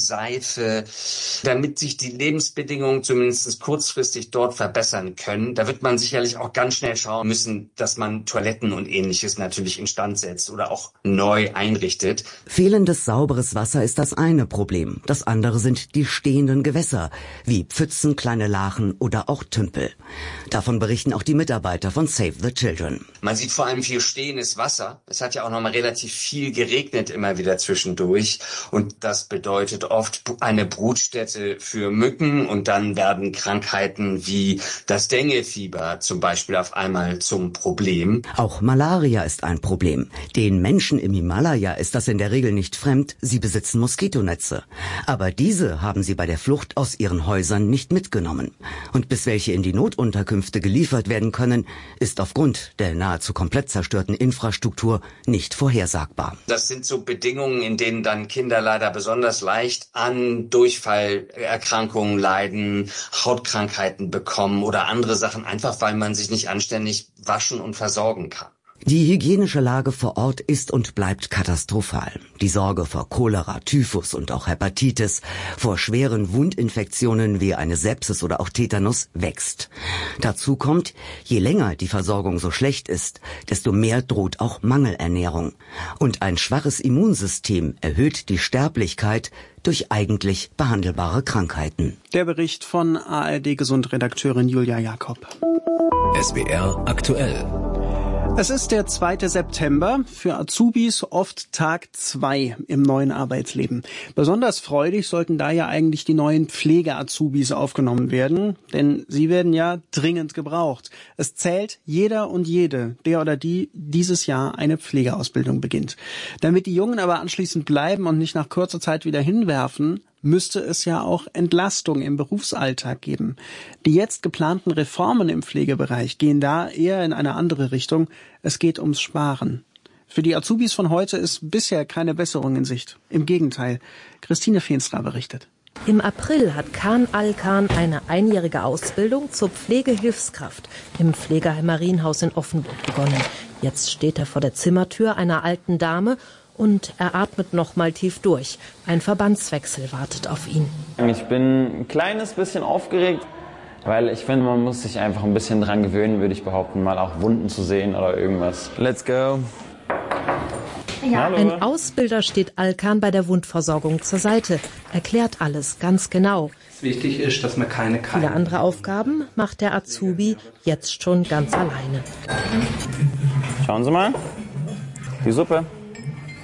Seife, damit sich die Lebensbedingungen zumindest kurzfristig dort verbessern können. Da wird man sicherlich auch ganz schnell schauen müssen, dass man Toiletten und Ähnliches natürlich instand setzt oder auch neu einrichtet. Fehlendes sauberes Wasser ist das eine Problem. Das andere sind die stehenden Gewässer, wie Pfützen, kleine Lachen oder auch Tümpel. Davon berichten auch die Mitarbeiter von Save the Children. Man sieht vor allem viel stehendes Wasser. Es hat ja auch noch mal relativ viel geregnet immer wieder zwischendurch und das bedeutet oft eine Brutstätte für Mücken und dann werden Krankheiten wie das Denguefieber zum Beispiel auf einmal zum Problem. Auch Malaria ist ein Problem. Den Menschen im Himalaya ist das in der Regel nicht fremd, sie besitzen Moskitonetze. Aber diese haben sie bei der Flucht aus ihren Häusern nicht mitgenommen. Und bis welche in die Notunterkünfte geliefert werden können, ist aufgrund der nahezu komplett zerstörten Infrastruktur nicht vorhersagbar. Das sind so Bedingungen, in denen dann Kinder leider besonders leicht an Durchfallerkrankungen leiden, Hautkrankheiten bekommen oder andere Sachen, einfach weil man sich nicht anständig waschen und versorgen kann. Die hygienische Lage vor Ort ist und bleibt katastrophal. Die Sorge vor Cholera, Typhus und auch Hepatitis, vor schweren Wundinfektionen wie eine Sepsis oder auch Tetanus wächst. Dazu kommt, je länger die Versorgung so schlecht ist, desto mehr droht auch Mangelernährung. Und ein schwaches Immunsystem erhöht die Sterblichkeit durch eigentlich behandelbare Krankheiten. Der Bericht von A R D-Gesundredakteurin Julia Jakob. S W R aktuell. Es ist der zweite September, für Azubis oft Tag zwei im neuen Arbeitsleben. Besonders freudig sollten da ja eigentlich die neuen Pflege-Azubis aufgenommen werden, denn sie werden ja dringend gebraucht. Es zählt jeder und jede, der oder die dieses Jahr eine Pflegeausbildung beginnt. Damit die Jungen aber anschließend bleiben und nicht nach kurzer Zeit wieder hinwerfen, müsste es ja auch Entlastung im Berufsalltag geben. Die jetzt geplanten Reformen im Pflegebereich gehen da eher in eine andere Richtung. Es geht ums Sparen. Für die Azubis von heute ist bisher keine Besserung in Sicht. Im Gegenteil. Christine Feenstra berichtet. Im April hat Khan Al-Khan eine einjährige Ausbildung zur Pflegehilfskraft im Pflegeheim Marienhaus in Offenburg begonnen. Jetzt steht er vor der Zimmertür einer alten Dame und er atmet noch mal tief durch. Ein Verbandswechsel wartet auf ihn. Ich bin ein kleines bisschen aufgeregt, weil ich finde, man muss sich einfach ein bisschen dran gewöhnen, würde ich behaupten, mal auch Wunden zu sehen oder irgendwas. Let's go. Ja. Ein Ausbilder steht Al-Khan bei der Wundversorgung zur Seite, erklärt alles ganz genau. Wichtig ist, dass man keine Keime. Viele andere Aufgaben macht der Azubi jetzt schon ganz alleine. Schauen Sie mal, die Suppe.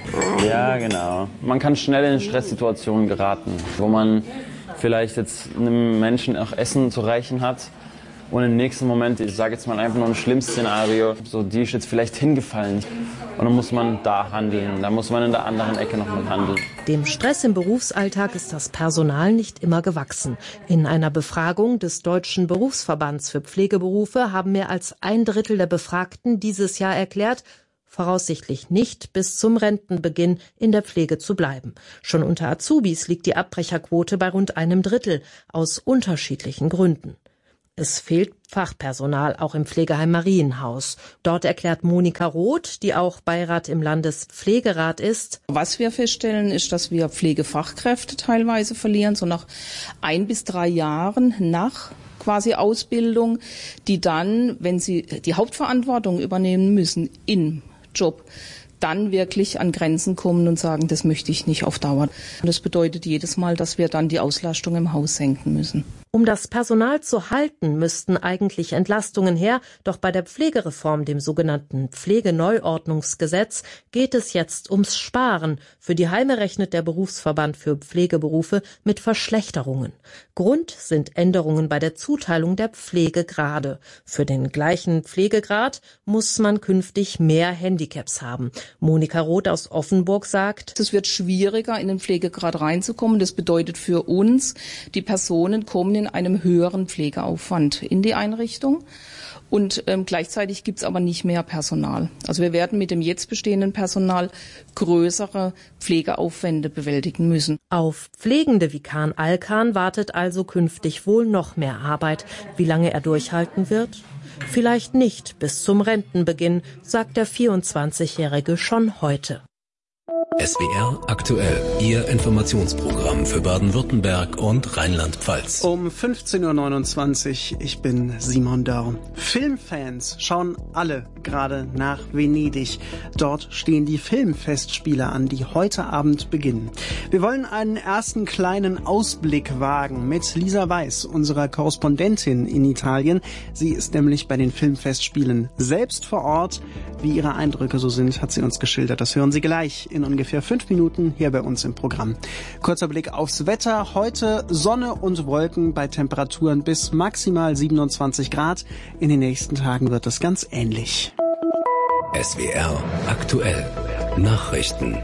Ja, genau. Man kann schnell in Stresssituationen geraten, wo man vielleicht jetzt einem Menschen auch Essen zu reichen hat und im nächsten Moment, ich sage jetzt mal einfach nur ein schlimmes Szenario, so die ist jetzt vielleicht hingefallen und dann muss man da handeln, da muss man in der anderen Ecke nochmal handeln. Dem Stress im Berufsalltag ist das Personal nicht immer gewachsen. In einer Befragung des Deutschen Berufsverbands für Pflegeberufe haben mehr als ein Drittel der Befragten dieses Jahr erklärt, voraussichtlich nicht bis zum Rentenbeginn in der Pflege zu bleiben. Schon unter Azubis liegt die Abbrecherquote bei rund einem Drittel, aus unterschiedlichen Gründen. Es fehlt Fachpersonal, auch im Pflegeheim Marienhaus. Dort erklärt Monika Roth, die auch Beirat im Landespflegerat ist: Was wir feststellen, ist, dass wir Pflegefachkräfte teilweise verlieren, so nach ein bis drei Jahren nach quasi Ausbildung, die dann, wenn sie die Hauptverantwortung übernehmen müssen im Job, dann wirklich an Grenzen kommen und sagen, das möchte ich nicht auf Dauer. Und das bedeutet jedes Mal, dass wir dann die Auslastung im Haus senken müssen. Um das Personal zu halten, müssten eigentlich Entlastungen her. Doch bei der Pflegereform, dem sogenannten Pflegeneuordnungsgesetz, geht es jetzt ums Sparen. Für die Heime rechnet der Berufsverband für Pflegeberufe mit Verschlechterungen. Grund sind Änderungen bei der Zuteilung der Pflegegrade. Für den gleichen Pflegegrad muss man künftig mehr Handicaps haben. Monika Roth aus Offenburg sagt: Es wird schwieriger, in den Pflegegrad reinzukommen. Das bedeutet für uns, die Personen kommen in einem höheren Pflegeaufwand in die Einrichtung. Und ähm, gleichzeitig gibt es aber nicht mehr Personal. Also wir werden mit dem jetzt bestehenden Personal größere Pflegeaufwände bewältigen müssen. Auf Pflegende wie Kahn Alkan wartet also künftig wohl noch mehr Arbeit. Wie lange er durchhalten wird? Vielleicht nicht bis zum Rentenbeginn, sagt der vierundzwanzigjährige schon heute. S W R aktuell, Ihr Informationsprogramm für Baden-Württemberg und Rheinland-Pfalz. Um fünfzehn Uhr neunundzwanzig, ich bin Simon Dörr. Filmfans schauen alle gerade nach Venedig. Dort stehen die Filmfestspiele an, die heute Abend beginnen. Wir wollen einen ersten kleinen Ausblick wagen mit Lisa Weiß, unserer Korrespondentin in Italien. Sie ist nämlich bei den Filmfestspielen selbst vor Ort. Wie ihre Eindrücke so sind, hat sie uns geschildert. Das hören Sie gleich in ungefähr fünf Minuten hier bei uns im Programm. Kurzer Blick aufs Wetter. Heute Sonne und Wolken bei Temperaturen bis maximal siebenundzwanzig Grad. In den nächsten Tagen wird es ganz ähnlich. S W R aktuell. Nachrichten.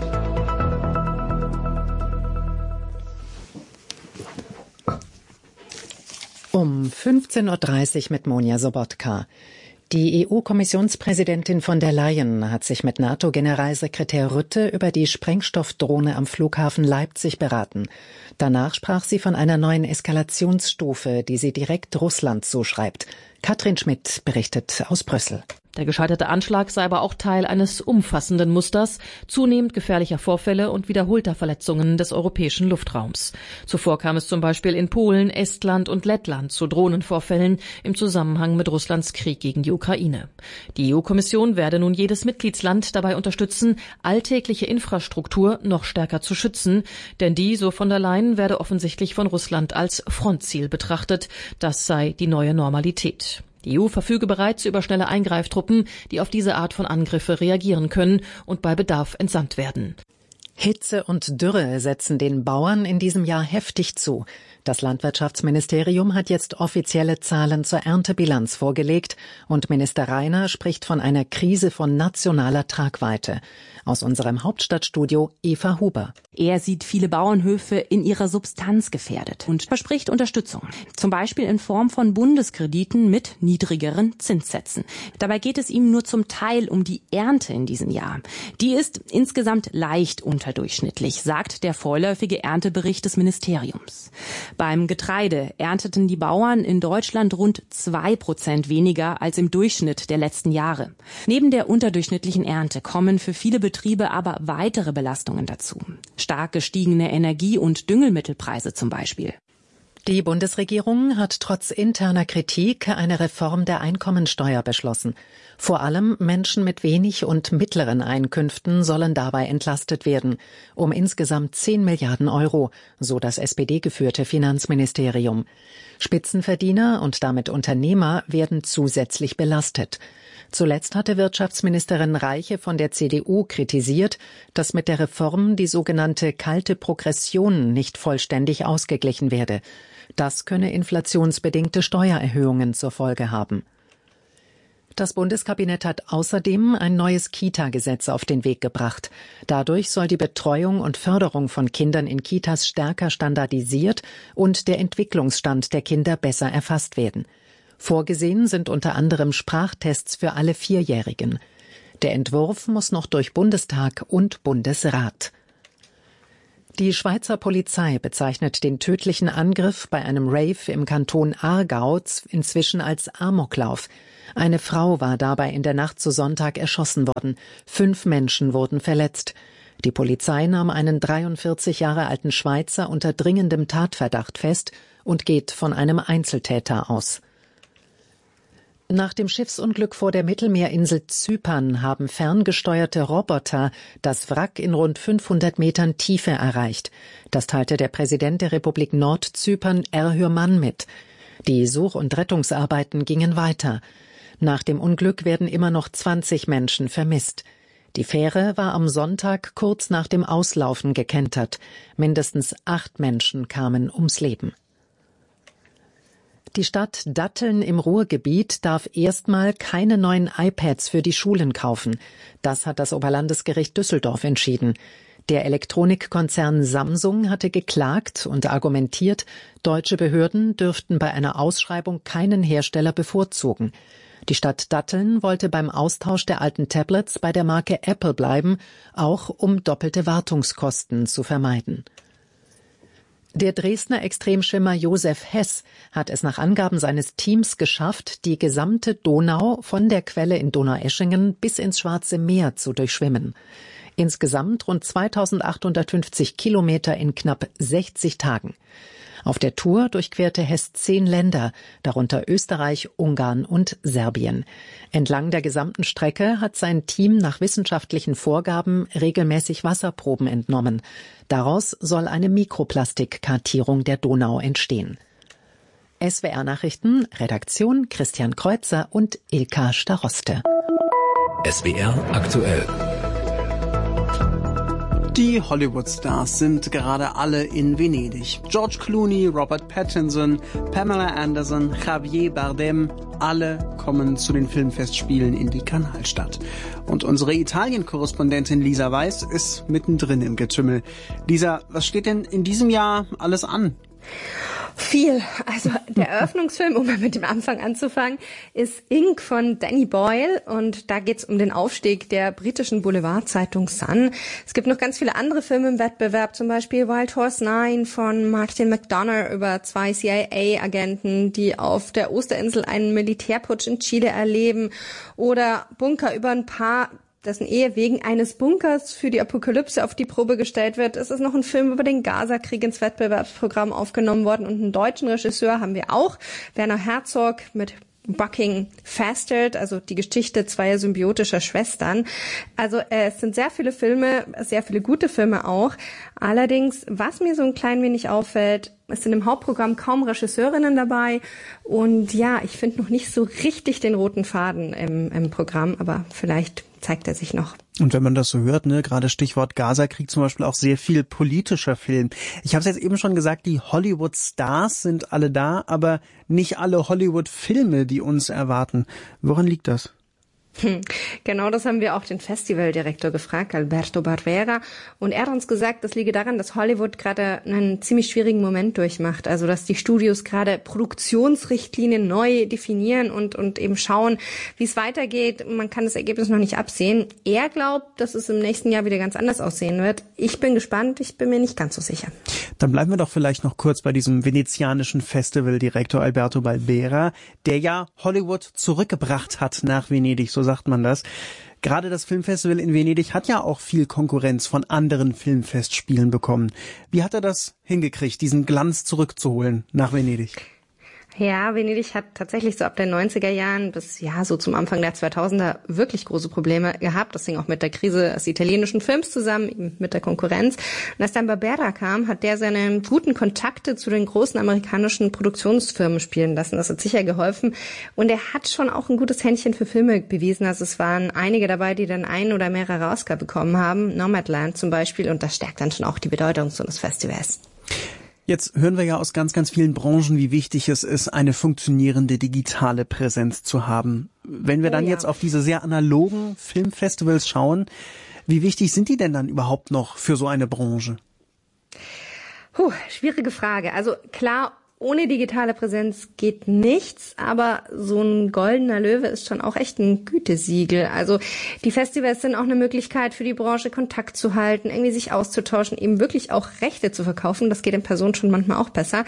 Um fünfzehn Uhr dreißig mit Monja Sobotka. Die E U-Kommissionspräsidentin von der Leyen hat sich mit NATO-Generalsekretär Rutte über die Sprengstoffdrohne am Flughafen Leipzig beraten. Danach sprach sie von einer neuen Eskalationsstufe, die sie direkt Russland zuschreibt. Katrin Schmidt berichtet aus Brüssel. Der gescheiterte Anschlag sei aber auch Teil eines umfassenden Musters zunehmend gefährlicher Vorfälle und wiederholter Verletzungen des europäischen Luftraums. Zuvor kam es zum Beispiel in Polen, Estland und Lettland zu Drohnenvorfällen im Zusammenhang mit Russlands Krieg gegen die Ukraine. Die E U-Kommission werde nun jedes Mitgliedsland dabei unterstützen, alltägliche Infrastruktur noch stärker zu schützen, denn die, so von der Leyen, werde offensichtlich von Russland als Frontziel betrachtet. Das sei die neue Normalität. Die E U verfüge bereits über schnelle Eingreiftruppen, die auf diese Art von Angriffe reagieren können und bei Bedarf entsandt werden. Hitze und Dürre setzen den Bauern in diesem Jahr heftig zu. Das Landwirtschaftsministerium hat jetzt offizielle Zahlen zur Erntebilanz vorgelegt und Minister Rainer spricht von einer Krise von nationaler Tragweite. Aus unserem Hauptstadtstudio Eva Huber. Er sieht viele Bauernhöfe in ihrer Substanz gefährdet und verspricht Unterstützung. Zum Beispiel in Form von Bundeskrediten mit niedrigeren Zinssätzen. Dabei geht es ihm nur zum Teil um die Ernte in diesem Jahr. Die ist insgesamt leicht unterdurchschnittlich, sagt der vorläufige Erntebericht des Ministeriums. Beim Getreide ernteten die Bauern in Deutschland rund zwei Prozent weniger als im Durchschnitt der letzten Jahre. Neben der unterdurchschnittlichen Ernte kommen für viele Betriebe aber weitere Belastungen dazu. Stark gestiegene Energie- und Düngemittelpreise zum Beispiel. Die Bundesregierung hat trotz interner Kritik eine Reform der Einkommensteuer beschlossen. Vor allem Menschen mit wenig und mittleren Einkünften sollen dabei entlastet werden, um insgesamt zehn Milliarden Euro, so das S P D-geführte Finanzministerium. Spitzenverdiener und damit Unternehmer werden zusätzlich belastet. Zuletzt hatte Wirtschaftsministerin Reiche von der C D U kritisiert, dass mit der Reform die sogenannte kalte Progression nicht vollständig ausgeglichen werde. Das könne inflationsbedingte Steuererhöhungen zur Folge haben. Das Bundeskabinett hat außerdem ein neues Kita-Gesetz auf den Weg gebracht. Dadurch soll die Betreuung und Förderung von Kindern in Kitas stärker standardisiert und der Entwicklungsstand der Kinder besser erfasst werden. Vorgesehen sind unter anderem Sprachtests für alle Vierjährigen. Der Entwurf muss noch durch Bundestag und Bundesrat. Die Schweizer Polizei bezeichnet den tödlichen Angriff bei einem Rave im Kanton Aargau inzwischen als Amoklauf. Eine Frau war dabei in der Nacht zu Sonntag erschossen worden. Fünf Menschen wurden verletzt. Die Polizei nahm einen dreiundvierzig Jahre alten Schweizer unter dringendem Tatverdacht fest und geht von einem Einzeltäter aus. Nach dem Schiffsunglück vor der Mittelmeerinsel Zypern haben ferngesteuerte Roboter das Wrack in rund fünfhundert Metern Tiefe erreicht. Das teilte der Präsident der Republik Nordzypern Erhürmann mit. Die Such- und Rettungsarbeiten gingen weiter. Nach dem Unglück werden immer noch zwanzig Menschen vermisst. Die Fähre war am Sonntag kurz nach dem Auslaufen gekentert. Mindestens acht Menschen kamen ums Leben. Die Stadt Datteln im Ruhrgebiet darf erstmal keine neuen iPads für die Schulen kaufen. Das hat das Oberlandesgericht Düsseldorf entschieden. Der Elektronikkonzern Samsung hatte geklagt und argumentiert, deutsche Behörden dürften bei einer Ausschreibung keinen Hersteller bevorzugen. Die Stadt Datteln wollte beim Austausch der alten Tablets bei der Marke Apple bleiben, auch um doppelte Wartungskosten zu vermeiden. Der Dresdner Extremschwimmer Josef Hess hat es nach Angaben seines Teams geschafft, die gesamte Donau von der Quelle in Donaueschingen bis ins Schwarze Meer zu durchschwimmen. Insgesamt rund zweitausendachthundertfünfzig Kilometer in knapp sechzig Tagen. Auf der Tour durchquerte Hess zehn Länder, darunter Österreich, Ungarn und Serbien. Entlang der gesamten Strecke hat sein Team nach wissenschaftlichen Vorgaben regelmäßig Wasserproben entnommen. Daraus soll eine Mikroplastikkartierung der Donau entstehen. S W R-Nachrichten, Redaktion Christian Kreuzer und Ilka Staroste. S W R aktuell. Die Hollywood-Stars sind gerade alle in Venedig. George Clooney, Robert Pattinson, Pamela Anderson, Javier Bardem, alle kommen zu den Filmfestspielen in die Kanalstadt. Und unsere Italien-Korrespondentin Lisa Weiß ist mittendrin im Getümmel. Lisa, was steht denn in diesem Jahr alles an? Viel. Also der Eröffnungsfilm, um mal mit dem Anfang anzufangen, ist Ink von Danny Boyle und da geht's um den Aufstieg der britischen Boulevardzeitung Sun. Es gibt noch ganz viele andere Filme im Wettbewerb, zum Beispiel Wild Horse Nine von Martin McDonough über zwei C I A-Agenten, die auf der Osterinsel einen Militärputsch in Chile erleben, oder Bunker über ein Paar, dessen Ehe wegen eines Bunkers für die Apokalypse auf die Probe gestellt wird. Es ist noch ein Film über den Gaza-Krieg ins Wettbewerbsprogramm aufgenommen worden und einen deutschen Regisseur haben wir auch, Werner Herzog mit Bucking Fastert, also die Geschichte zweier symbiotischer Schwestern. Also äh, es sind sehr viele Filme, sehr viele gute Filme auch. Allerdings, was mir so ein klein wenig auffällt, es sind im Hauptprogramm kaum Regisseurinnen dabei und ja, ich finde noch nicht so richtig den roten Faden im, im Programm, aber vielleicht zeigt er sich noch. Und wenn man das so hört, ne, gerade Stichwort Gaza-Krieg zum Beispiel, auch sehr viel politischer Film. Ich habe es jetzt eben schon gesagt, die Hollywood-Stars sind alle da, aber nicht alle Hollywood-Filme, die uns erwarten. Woran liegt das? Hm. Genau, das haben wir auch den Festivaldirektor gefragt, Alberto Barbera, und er hat uns gesagt, das liege daran, dass Hollywood gerade einen ziemlich schwierigen Moment durchmacht, also dass die Studios gerade Produktionsrichtlinien neu definieren und und eben schauen, wie es weitergeht. Man kann das Ergebnis noch nicht absehen. Er glaubt, dass es im nächsten Jahr wieder ganz anders aussehen wird. Ich bin gespannt, ich bin mir nicht ganz so sicher. Dann bleiben wir doch vielleicht noch kurz bei diesem venezianischen Festivaldirektor Alberto Barbera, der ja Hollywood zurückgebracht hat nach Venedig, so sagt man das. Gerade das Filmfestival in Venedig hat ja auch viel Konkurrenz von anderen Filmfestspielen bekommen. Wie hat er das hingekriegt, diesen Glanz zurückzuholen nach Venedig? Ja, Venedig hat tatsächlich so ab den neunziger Jahren bis ja so zum Anfang der zweitausender wirklich große Probleme gehabt. Das hing auch mit der Krise des italienischen Films zusammen, mit der Konkurrenz. Und als dann Barbera kam, hat der seine guten Kontakte zu den großen amerikanischen Produktionsfirmen spielen lassen. Das hat sicher geholfen. Und er hat schon auch ein gutes Händchen für Filme bewiesen. Also es waren einige dabei, die dann ein oder mehrere Oscar bekommen haben. Nomadland zum Beispiel. Und das stärkt dann schon auch die Bedeutung so eines Festivals. Jetzt hören wir ja aus ganz, ganz vielen Branchen, wie wichtig es ist, eine funktionierende digitale Präsenz zu haben. Wenn wir dann oh ja. jetzt auf diese sehr analogen Filmfestivals schauen, wie wichtig sind die denn dann überhaupt noch für so eine Branche? Puh, schwierige Frage. Also klar, ohne digitale Präsenz geht nichts, aber so ein goldener Löwe ist schon auch echt ein Gütesiegel. Also die Festivals sind auch eine Möglichkeit für die Branche, Kontakt zu halten, irgendwie sich auszutauschen, eben wirklich auch Rechte zu verkaufen. Das geht in Person schon manchmal auch besser.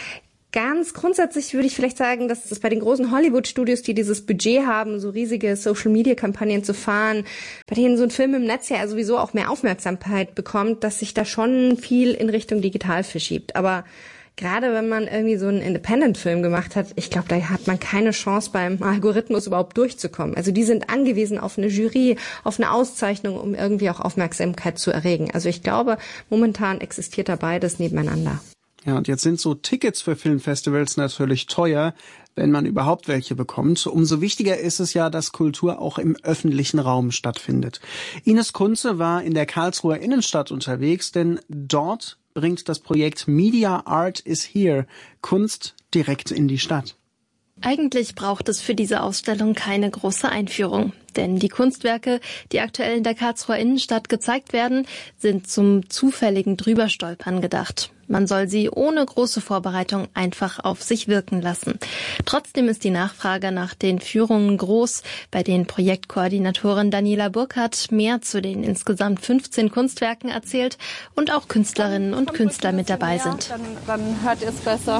Ganz grundsätzlich würde ich vielleicht sagen, dass es bei den großen Hollywood-Studios, die dieses Budget haben, so riesige Social-Media-Kampagnen zu fahren, bei denen so ein Film im Netz ja sowieso auch mehr Aufmerksamkeit bekommt, dass sich da schon viel in Richtung digital verschiebt. Aber gerade wenn man irgendwie so einen Independent-Film gemacht hat, ich glaube, da hat man keine Chance beim Algorithmus überhaupt durchzukommen. Also die sind angewiesen auf eine Jury, auf eine Auszeichnung, um irgendwie auch Aufmerksamkeit zu erregen. Also ich glaube, momentan existiert da beides nebeneinander. Ja, und jetzt sind so Tickets für Filmfestivals natürlich teuer, wenn man überhaupt welche bekommt. Umso wichtiger ist es ja, dass Kultur auch im öffentlichen Raum stattfindet. Ines Kunze war in der Karlsruher Innenstadt unterwegs, denn dort bringt das Projekt Media Art is Here Kunst direkt in die Stadt. Eigentlich braucht es für diese Ausstellung keine große Einführung, denn die Kunstwerke, die aktuell in der Karlsruher Innenstadt gezeigt werden, sind zum zufälligen Drüberstolpern gedacht. Man soll sie ohne große Vorbereitung einfach auf sich wirken lassen. Trotzdem ist die Nachfrage nach den Führungen groß, bei denen Projektkoordinatorin Daniela Burkhardt mehr zu den insgesamt fünfzehn Kunstwerken erzählt und auch Künstlerinnen und Künstler mit dabei sind. Dann, dann hört ihr es besser.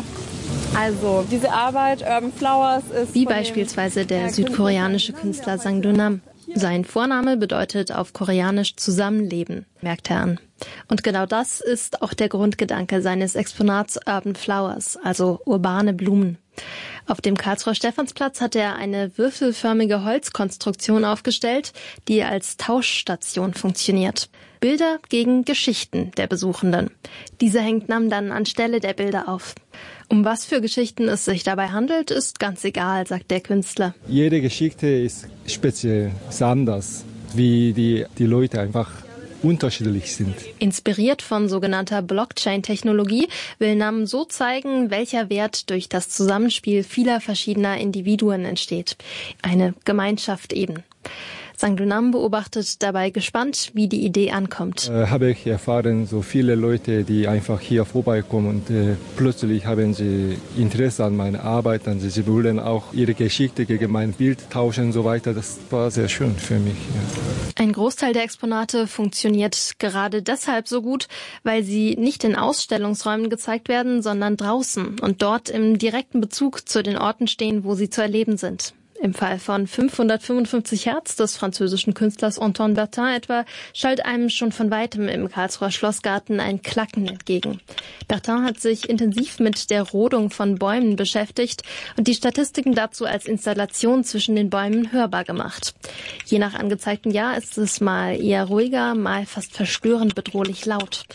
Also, diese Arbeit Urban Flowers ist wie beispielsweise der südkoreanische Künstler Sang Do-nam. Sein Vorname bedeutet auf Koreanisch Zusammenleben, merkt er an. Und genau das ist auch der Grundgedanke seines Exponats Urban Flowers, also urbane Blumen. Auf dem Karlsruher Stephansplatz hat er eine würfelförmige Holzkonstruktion aufgestellt, die als Tauschstation funktioniert. Bilder gegen Geschichten der Besuchenden. Diese hängt Nam dann anstelle der Bilder auf. Um was für Geschichten es sich dabei handelt, ist ganz egal, sagt der Künstler. Jede Geschichte ist speziell, ist anders, wie die, die Leute einfach unterschiedlich sind. Inspiriert von sogenannter Blockchain-Technologie will Nam so zeigen, welcher Wert durch das Zusammenspiel vieler verschiedener Individuen entsteht. Eine Gemeinschaft eben. Sang Do-nam beobachtet dabei gespannt, wie die Idee ankommt. Äh, habe ich erfahren, so viele Leute, die einfach hier vorbeikommen und äh, plötzlich haben sie Interesse an meiner Arbeit, dann sie, sie wollen auch ihre Geschichte gegen mein Bild tauschen und so weiter. Das war sehr schön für mich. Ja. Ein Großteil der Exponate funktioniert gerade deshalb so gut, weil sie nicht in Ausstellungsräumen gezeigt werden, sondern draußen und dort im direkten Bezug zu den Orten stehen, wo sie zu erleben sind. Im Fall von fünfhundertfünfundfünfzig Hertz des französischen Künstlers Antoine Bertin etwa schallt einem schon von weitem im Karlsruher Schlossgarten ein Klacken entgegen. Bertin hat sich intensiv mit der Rodung von Bäumen beschäftigt und die Statistiken dazu als Installation zwischen den Bäumen hörbar gemacht. Je nach angezeigtem Jahr ist es mal eher ruhiger, mal fast verstörend bedrohlich laut.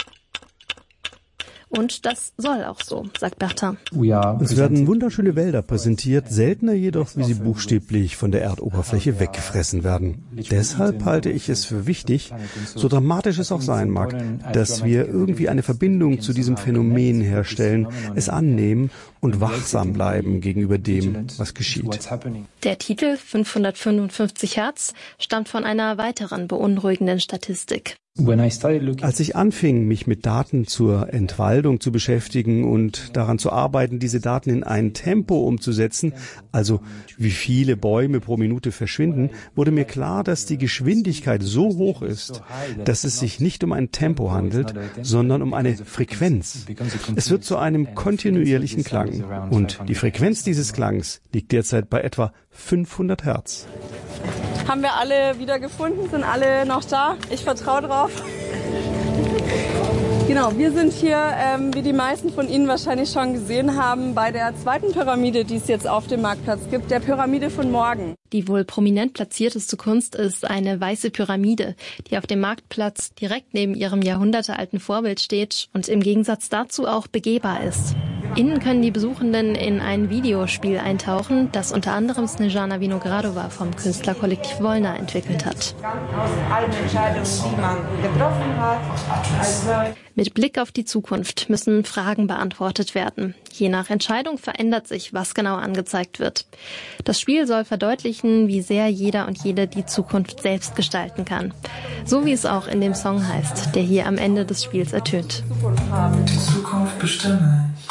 Und das soll auch so, sagt Bertin. Es werden wunderschöne Wälder präsentiert, seltener jedoch, wie sie buchstäblich von der Erdoberfläche weggefressen werden. Deshalb halte ich es für wichtig, so dramatisch es auch sein mag, dass wir irgendwie eine Verbindung zu diesem Phänomen herstellen, es annehmen und wachsam bleiben gegenüber dem, was geschieht. Der Titel fünfhundertfünfundfünfzig Hertz stammt von einer weiteren beunruhigenden Statistik. Als ich anfing, mich mit Daten zur Entwaldung zu beschäftigen und daran zu arbeiten, diese Daten in ein Tempo umzusetzen, also wie viele Bäume pro Minute verschwinden, wurde mir klar, dass die Geschwindigkeit so hoch ist, dass es sich nicht um ein Tempo handelt, sondern um eine Frequenz. Es wird zu einem kontinuierlichen Klang und die Frequenz dieses Klangs liegt derzeit bei etwa fünfhundert Hertz. Haben wir alle wieder gefunden? Sind alle noch da? Ich vertraue drauf. Genau, wir sind hier, ähm, wie die meisten von Ihnen wahrscheinlich schon gesehen haben, bei der zweiten Pyramide, die es jetzt auf dem Marktplatz gibt, der Pyramide von morgen. Die wohl prominent platzierteste Kunst ist eine weiße Pyramide, die auf dem Marktplatz direkt neben ihrem jahrhundertealten Vorbild steht und im Gegensatz dazu auch begehbar ist. Innen können die Besuchenden in ein Videospiel eintauchen, das unter anderem Snezhana Vinogradova vom Künstlerkollektiv Wolna entwickelt hat. Aus allen Entscheidungen, die man getroffen hat. Also Mit Blick auf die Zukunft müssen Fragen beantwortet werden. Je nach Entscheidung verändert sich, was genau angezeigt wird. Das Spiel soll verdeutlichen, wie sehr jeder und jede die Zukunft selbst gestalten kann. So wie es auch in dem Song heißt, der hier am Ende des Spiels ertönt. Die Zukunft bestimme ich.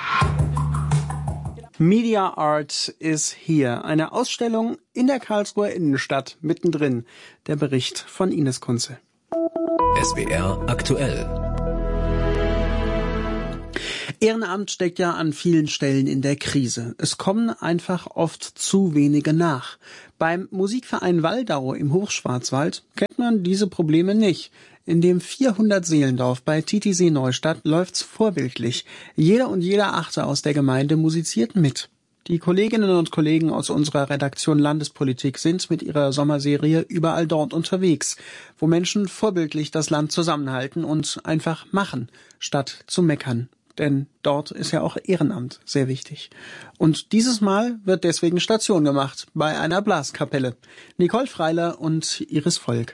Media Art is Here, eine Ausstellung in der Karlsruher Innenstadt, mittendrin. Der Bericht von Ines Kunze. S W R aktuell. Ehrenamt steckt ja an vielen Stellen in der Krise. Es kommen einfach oft zu wenige nach. Beim Musikverein Waldau im Hochschwarzwald kennt man diese Probleme nicht. In dem vierhundert-Seelendorf bei Titisee Neustadt läuft's vorbildlich. Jeder und jeder Achte aus der Gemeinde musiziert mit. Die Kolleginnen und Kollegen aus unserer Redaktion Landespolitik sind mit ihrer Sommerserie überall dort unterwegs, wo Menschen vorbildlich das Land zusammenhalten und einfach machen, statt zu meckern. Denn dort ist ja auch Ehrenamt sehr wichtig. Und dieses Mal wird deswegen Station gemacht bei einer Blaskapelle. Nicole Freiler und Iris Volk.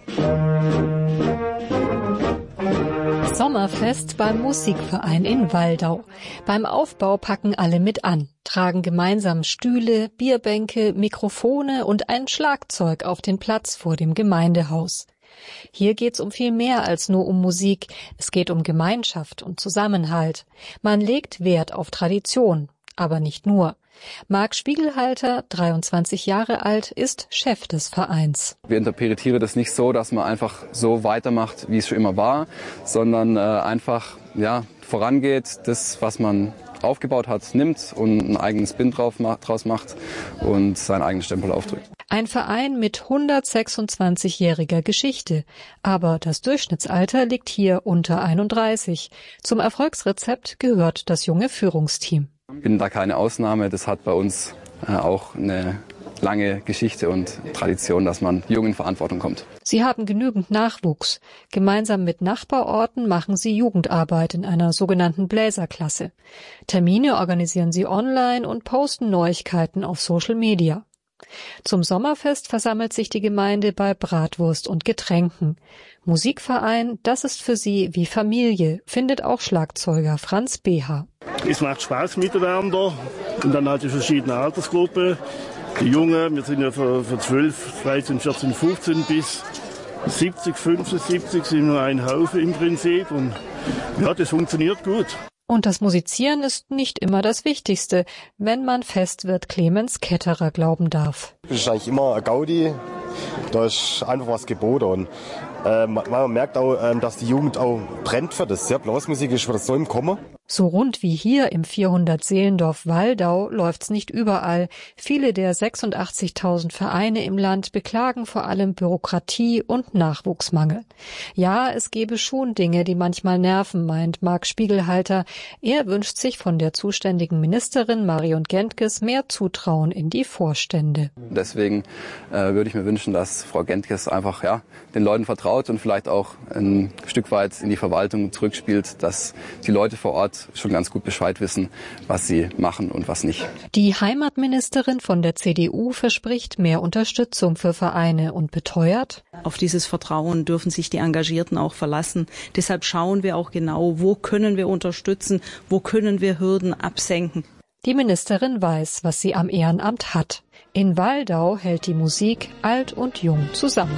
Sommerfest beim Musikverein in Waldau. Beim Aufbau packen alle mit an, tragen gemeinsam Stühle, Bierbänke, Mikrofone und ein Schlagzeug auf den Platz vor dem Gemeindehaus. Hier geht's um viel mehr als nur um Musik. Es geht um Gemeinschaft und Zusammenhalt. Man legt Wert auf Tradition, aber nicht nur. Marc Spiegelhalter, dreiundzwanzig Jahre alt, ist Chef des Vereins. Wir interpretieren das nicht so, dass man einfach so weitermacht, wie es schon immer war, sondern äh, einfach ja, vorangeht, das, was man aufgebaut hat, nimmt und ein eigenes Spin drauf macht, draus macht und seinen eigenen Stempel aufdrückt. Ein Verein mit hundertsechsundzwanzigjähriger Geschichte, aber das Durchschnittsalter liegt hier unter einunddreißig. Zum Erfolgsrezept gehört das junge Führungsteam. Ich bin da keine Ausnahme, das hat bei uns äh, auch eine lange Geschichte und Tradition, dass man jung in Verantwortung kommt. Sie haben genügend Nachwuchs. Gemeinsam mit Nachbarorten machen sie Jugendarbeit in einer sogenannten Bläserklasse. Termine organisieren sie online und posten Neuigkeiten auf Social Media. Zum Sommerfest versammelt sich die Gemeinde bei Bratwurst und Getränken. Musikverein, das ist für sie wie Familie, findet auch Schlagzeuger Franz Beha. Es macht Spaß miteinander und dann halt die verschiedenen Altersgruppen. Die Jungen, wir sind ja von, von zwölf, dreizehn, vierzehn, fünfzehn bis siebzig, fünfundsiebzig sind nur ein Haufen im Prinzip und ja, das funktioniert gut. Und das Musizieren ist nicht immer das Wichtigste, wenn man Festwirt Clemens Ketterer glauben darf. Das ist eigentlich immer ein Gaudi, da ist einfach was geboten. Und, äh, man merkt auch, äh, dass die Jugend auch brennt für das. Ja, Blasmusik ist für das so im Kommen. So rund wie hier im vierhundert-Seelendorf Waldau läuft's nicht überall. Viele der sechsundachtzigtausend Vereine im Land beklagen vor allem Bürokratie und Nachwuchsmangel. Ja, es gebe schon Dinge, die manchmal nerven, meint Marc Spiegelhalter. Er wünscht sich von der zuständigen Ministerin Marion Gentges mehr Zutrauen in die Vorstände. Deswegen äh, würde ich mir wünschen, dass Frau Gentges einfach ja, den Leuten vertraut und vielleicht auch ein Stück weit in die Verwaltung zurückspielt, dass die Leute vor Ort schon ganz gut Bescheid wissen, was sie machen und was nicht. Die Heimatministerin von der C D U verspricht mehr Unterstützung für Vereine und beteuert: Auf dieses Vertrauen dürfen sich die Engagierten auch verlassen. Deshalb schauen wir auch genau, wo können wir unterstützen, wo können wir Hürden absenken. Die Ministerin weiß, was sie am Ehrenamt hat. In Waldau hält die Musik alt und jung zusammen.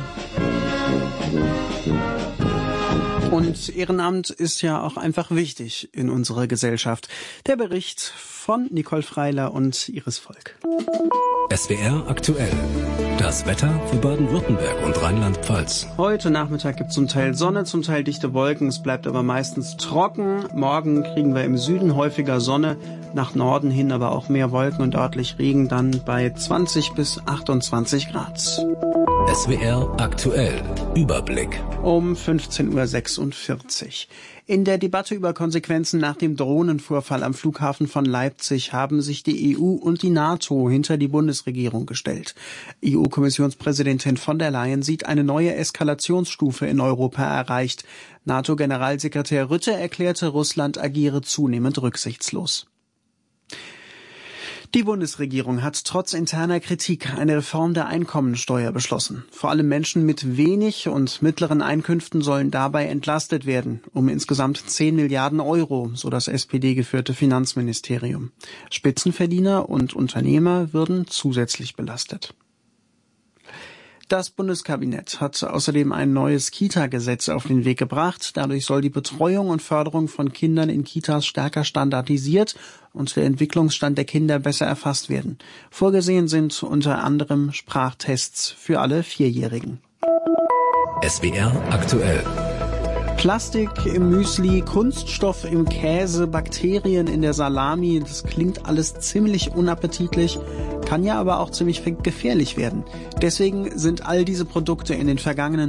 Und Ehrenamt ist ja auch einfach wichtig in unserer Gesellschaft. Der Bericht von Nicole Freiler und Iris Volk. S W R aktuell. Das Wetter für Baden-Württemberg und Rheinland-Pfalz. Heute Nachmittag gibt es zum Teil Sonne, zum Teil dichte Wolken. Es bleibt aber meistens trocken. Morgen kriegen wir im Süden häufiger Sonne, nach Norden hin aber auch mehr Wolken und örtlich Regen, dann bei zwanzig bis achtundzwanzig Grad. S W R aktuell. Überblick. Um fünfzehn Uhr sechsundvierzig. In der Debatte über Konsequenzen nach dem Drohnenvorfall am Flughafen von Leipzig haben sich die E U und die NATO hinter die Bundesregierung gestellt. E U-Kommissionspräsidentin von der Leyen sieht eine neue Eskalationsstufe in Europa erreicht. NATO-Generalsekretär Rutte erklärte, Russland agiere zunehmend rücksichtslos. Die Bundesregierung hat trotz interner Kritik eine Reform der Einkommensteuer beschlossen. Vor allem Menschen mit wenig und mittleren Einkünften sollen dabei entlastet werden, um insgesamt zehn Milliarden Euro, so das S P D-geführte Finanzministerium. Spitzenverdiener und Unternehmer würden zusätzlich belastet. Das Bundeskabinett hat außerdem ein neues Kita-Gesetz auf den Weg gebracht. Dadurch soll die Betreuung und Förderung von Kindern in Kitas stärker standardisiert und der Entwicklungsstand der Kinder besser erfasst werden. Vorgesehen sind unter anderem Sprachtests für alle Vierjährigen. S W R aktuell. Plastik im Müsli, Kunststoff im Käse, Bakterien in der Salami, das klingt alles ziemlich unappetitlich, kann ja aber auch ziemlich gefährlich werden. Deswegen sind all diese Produkte in den vergangenen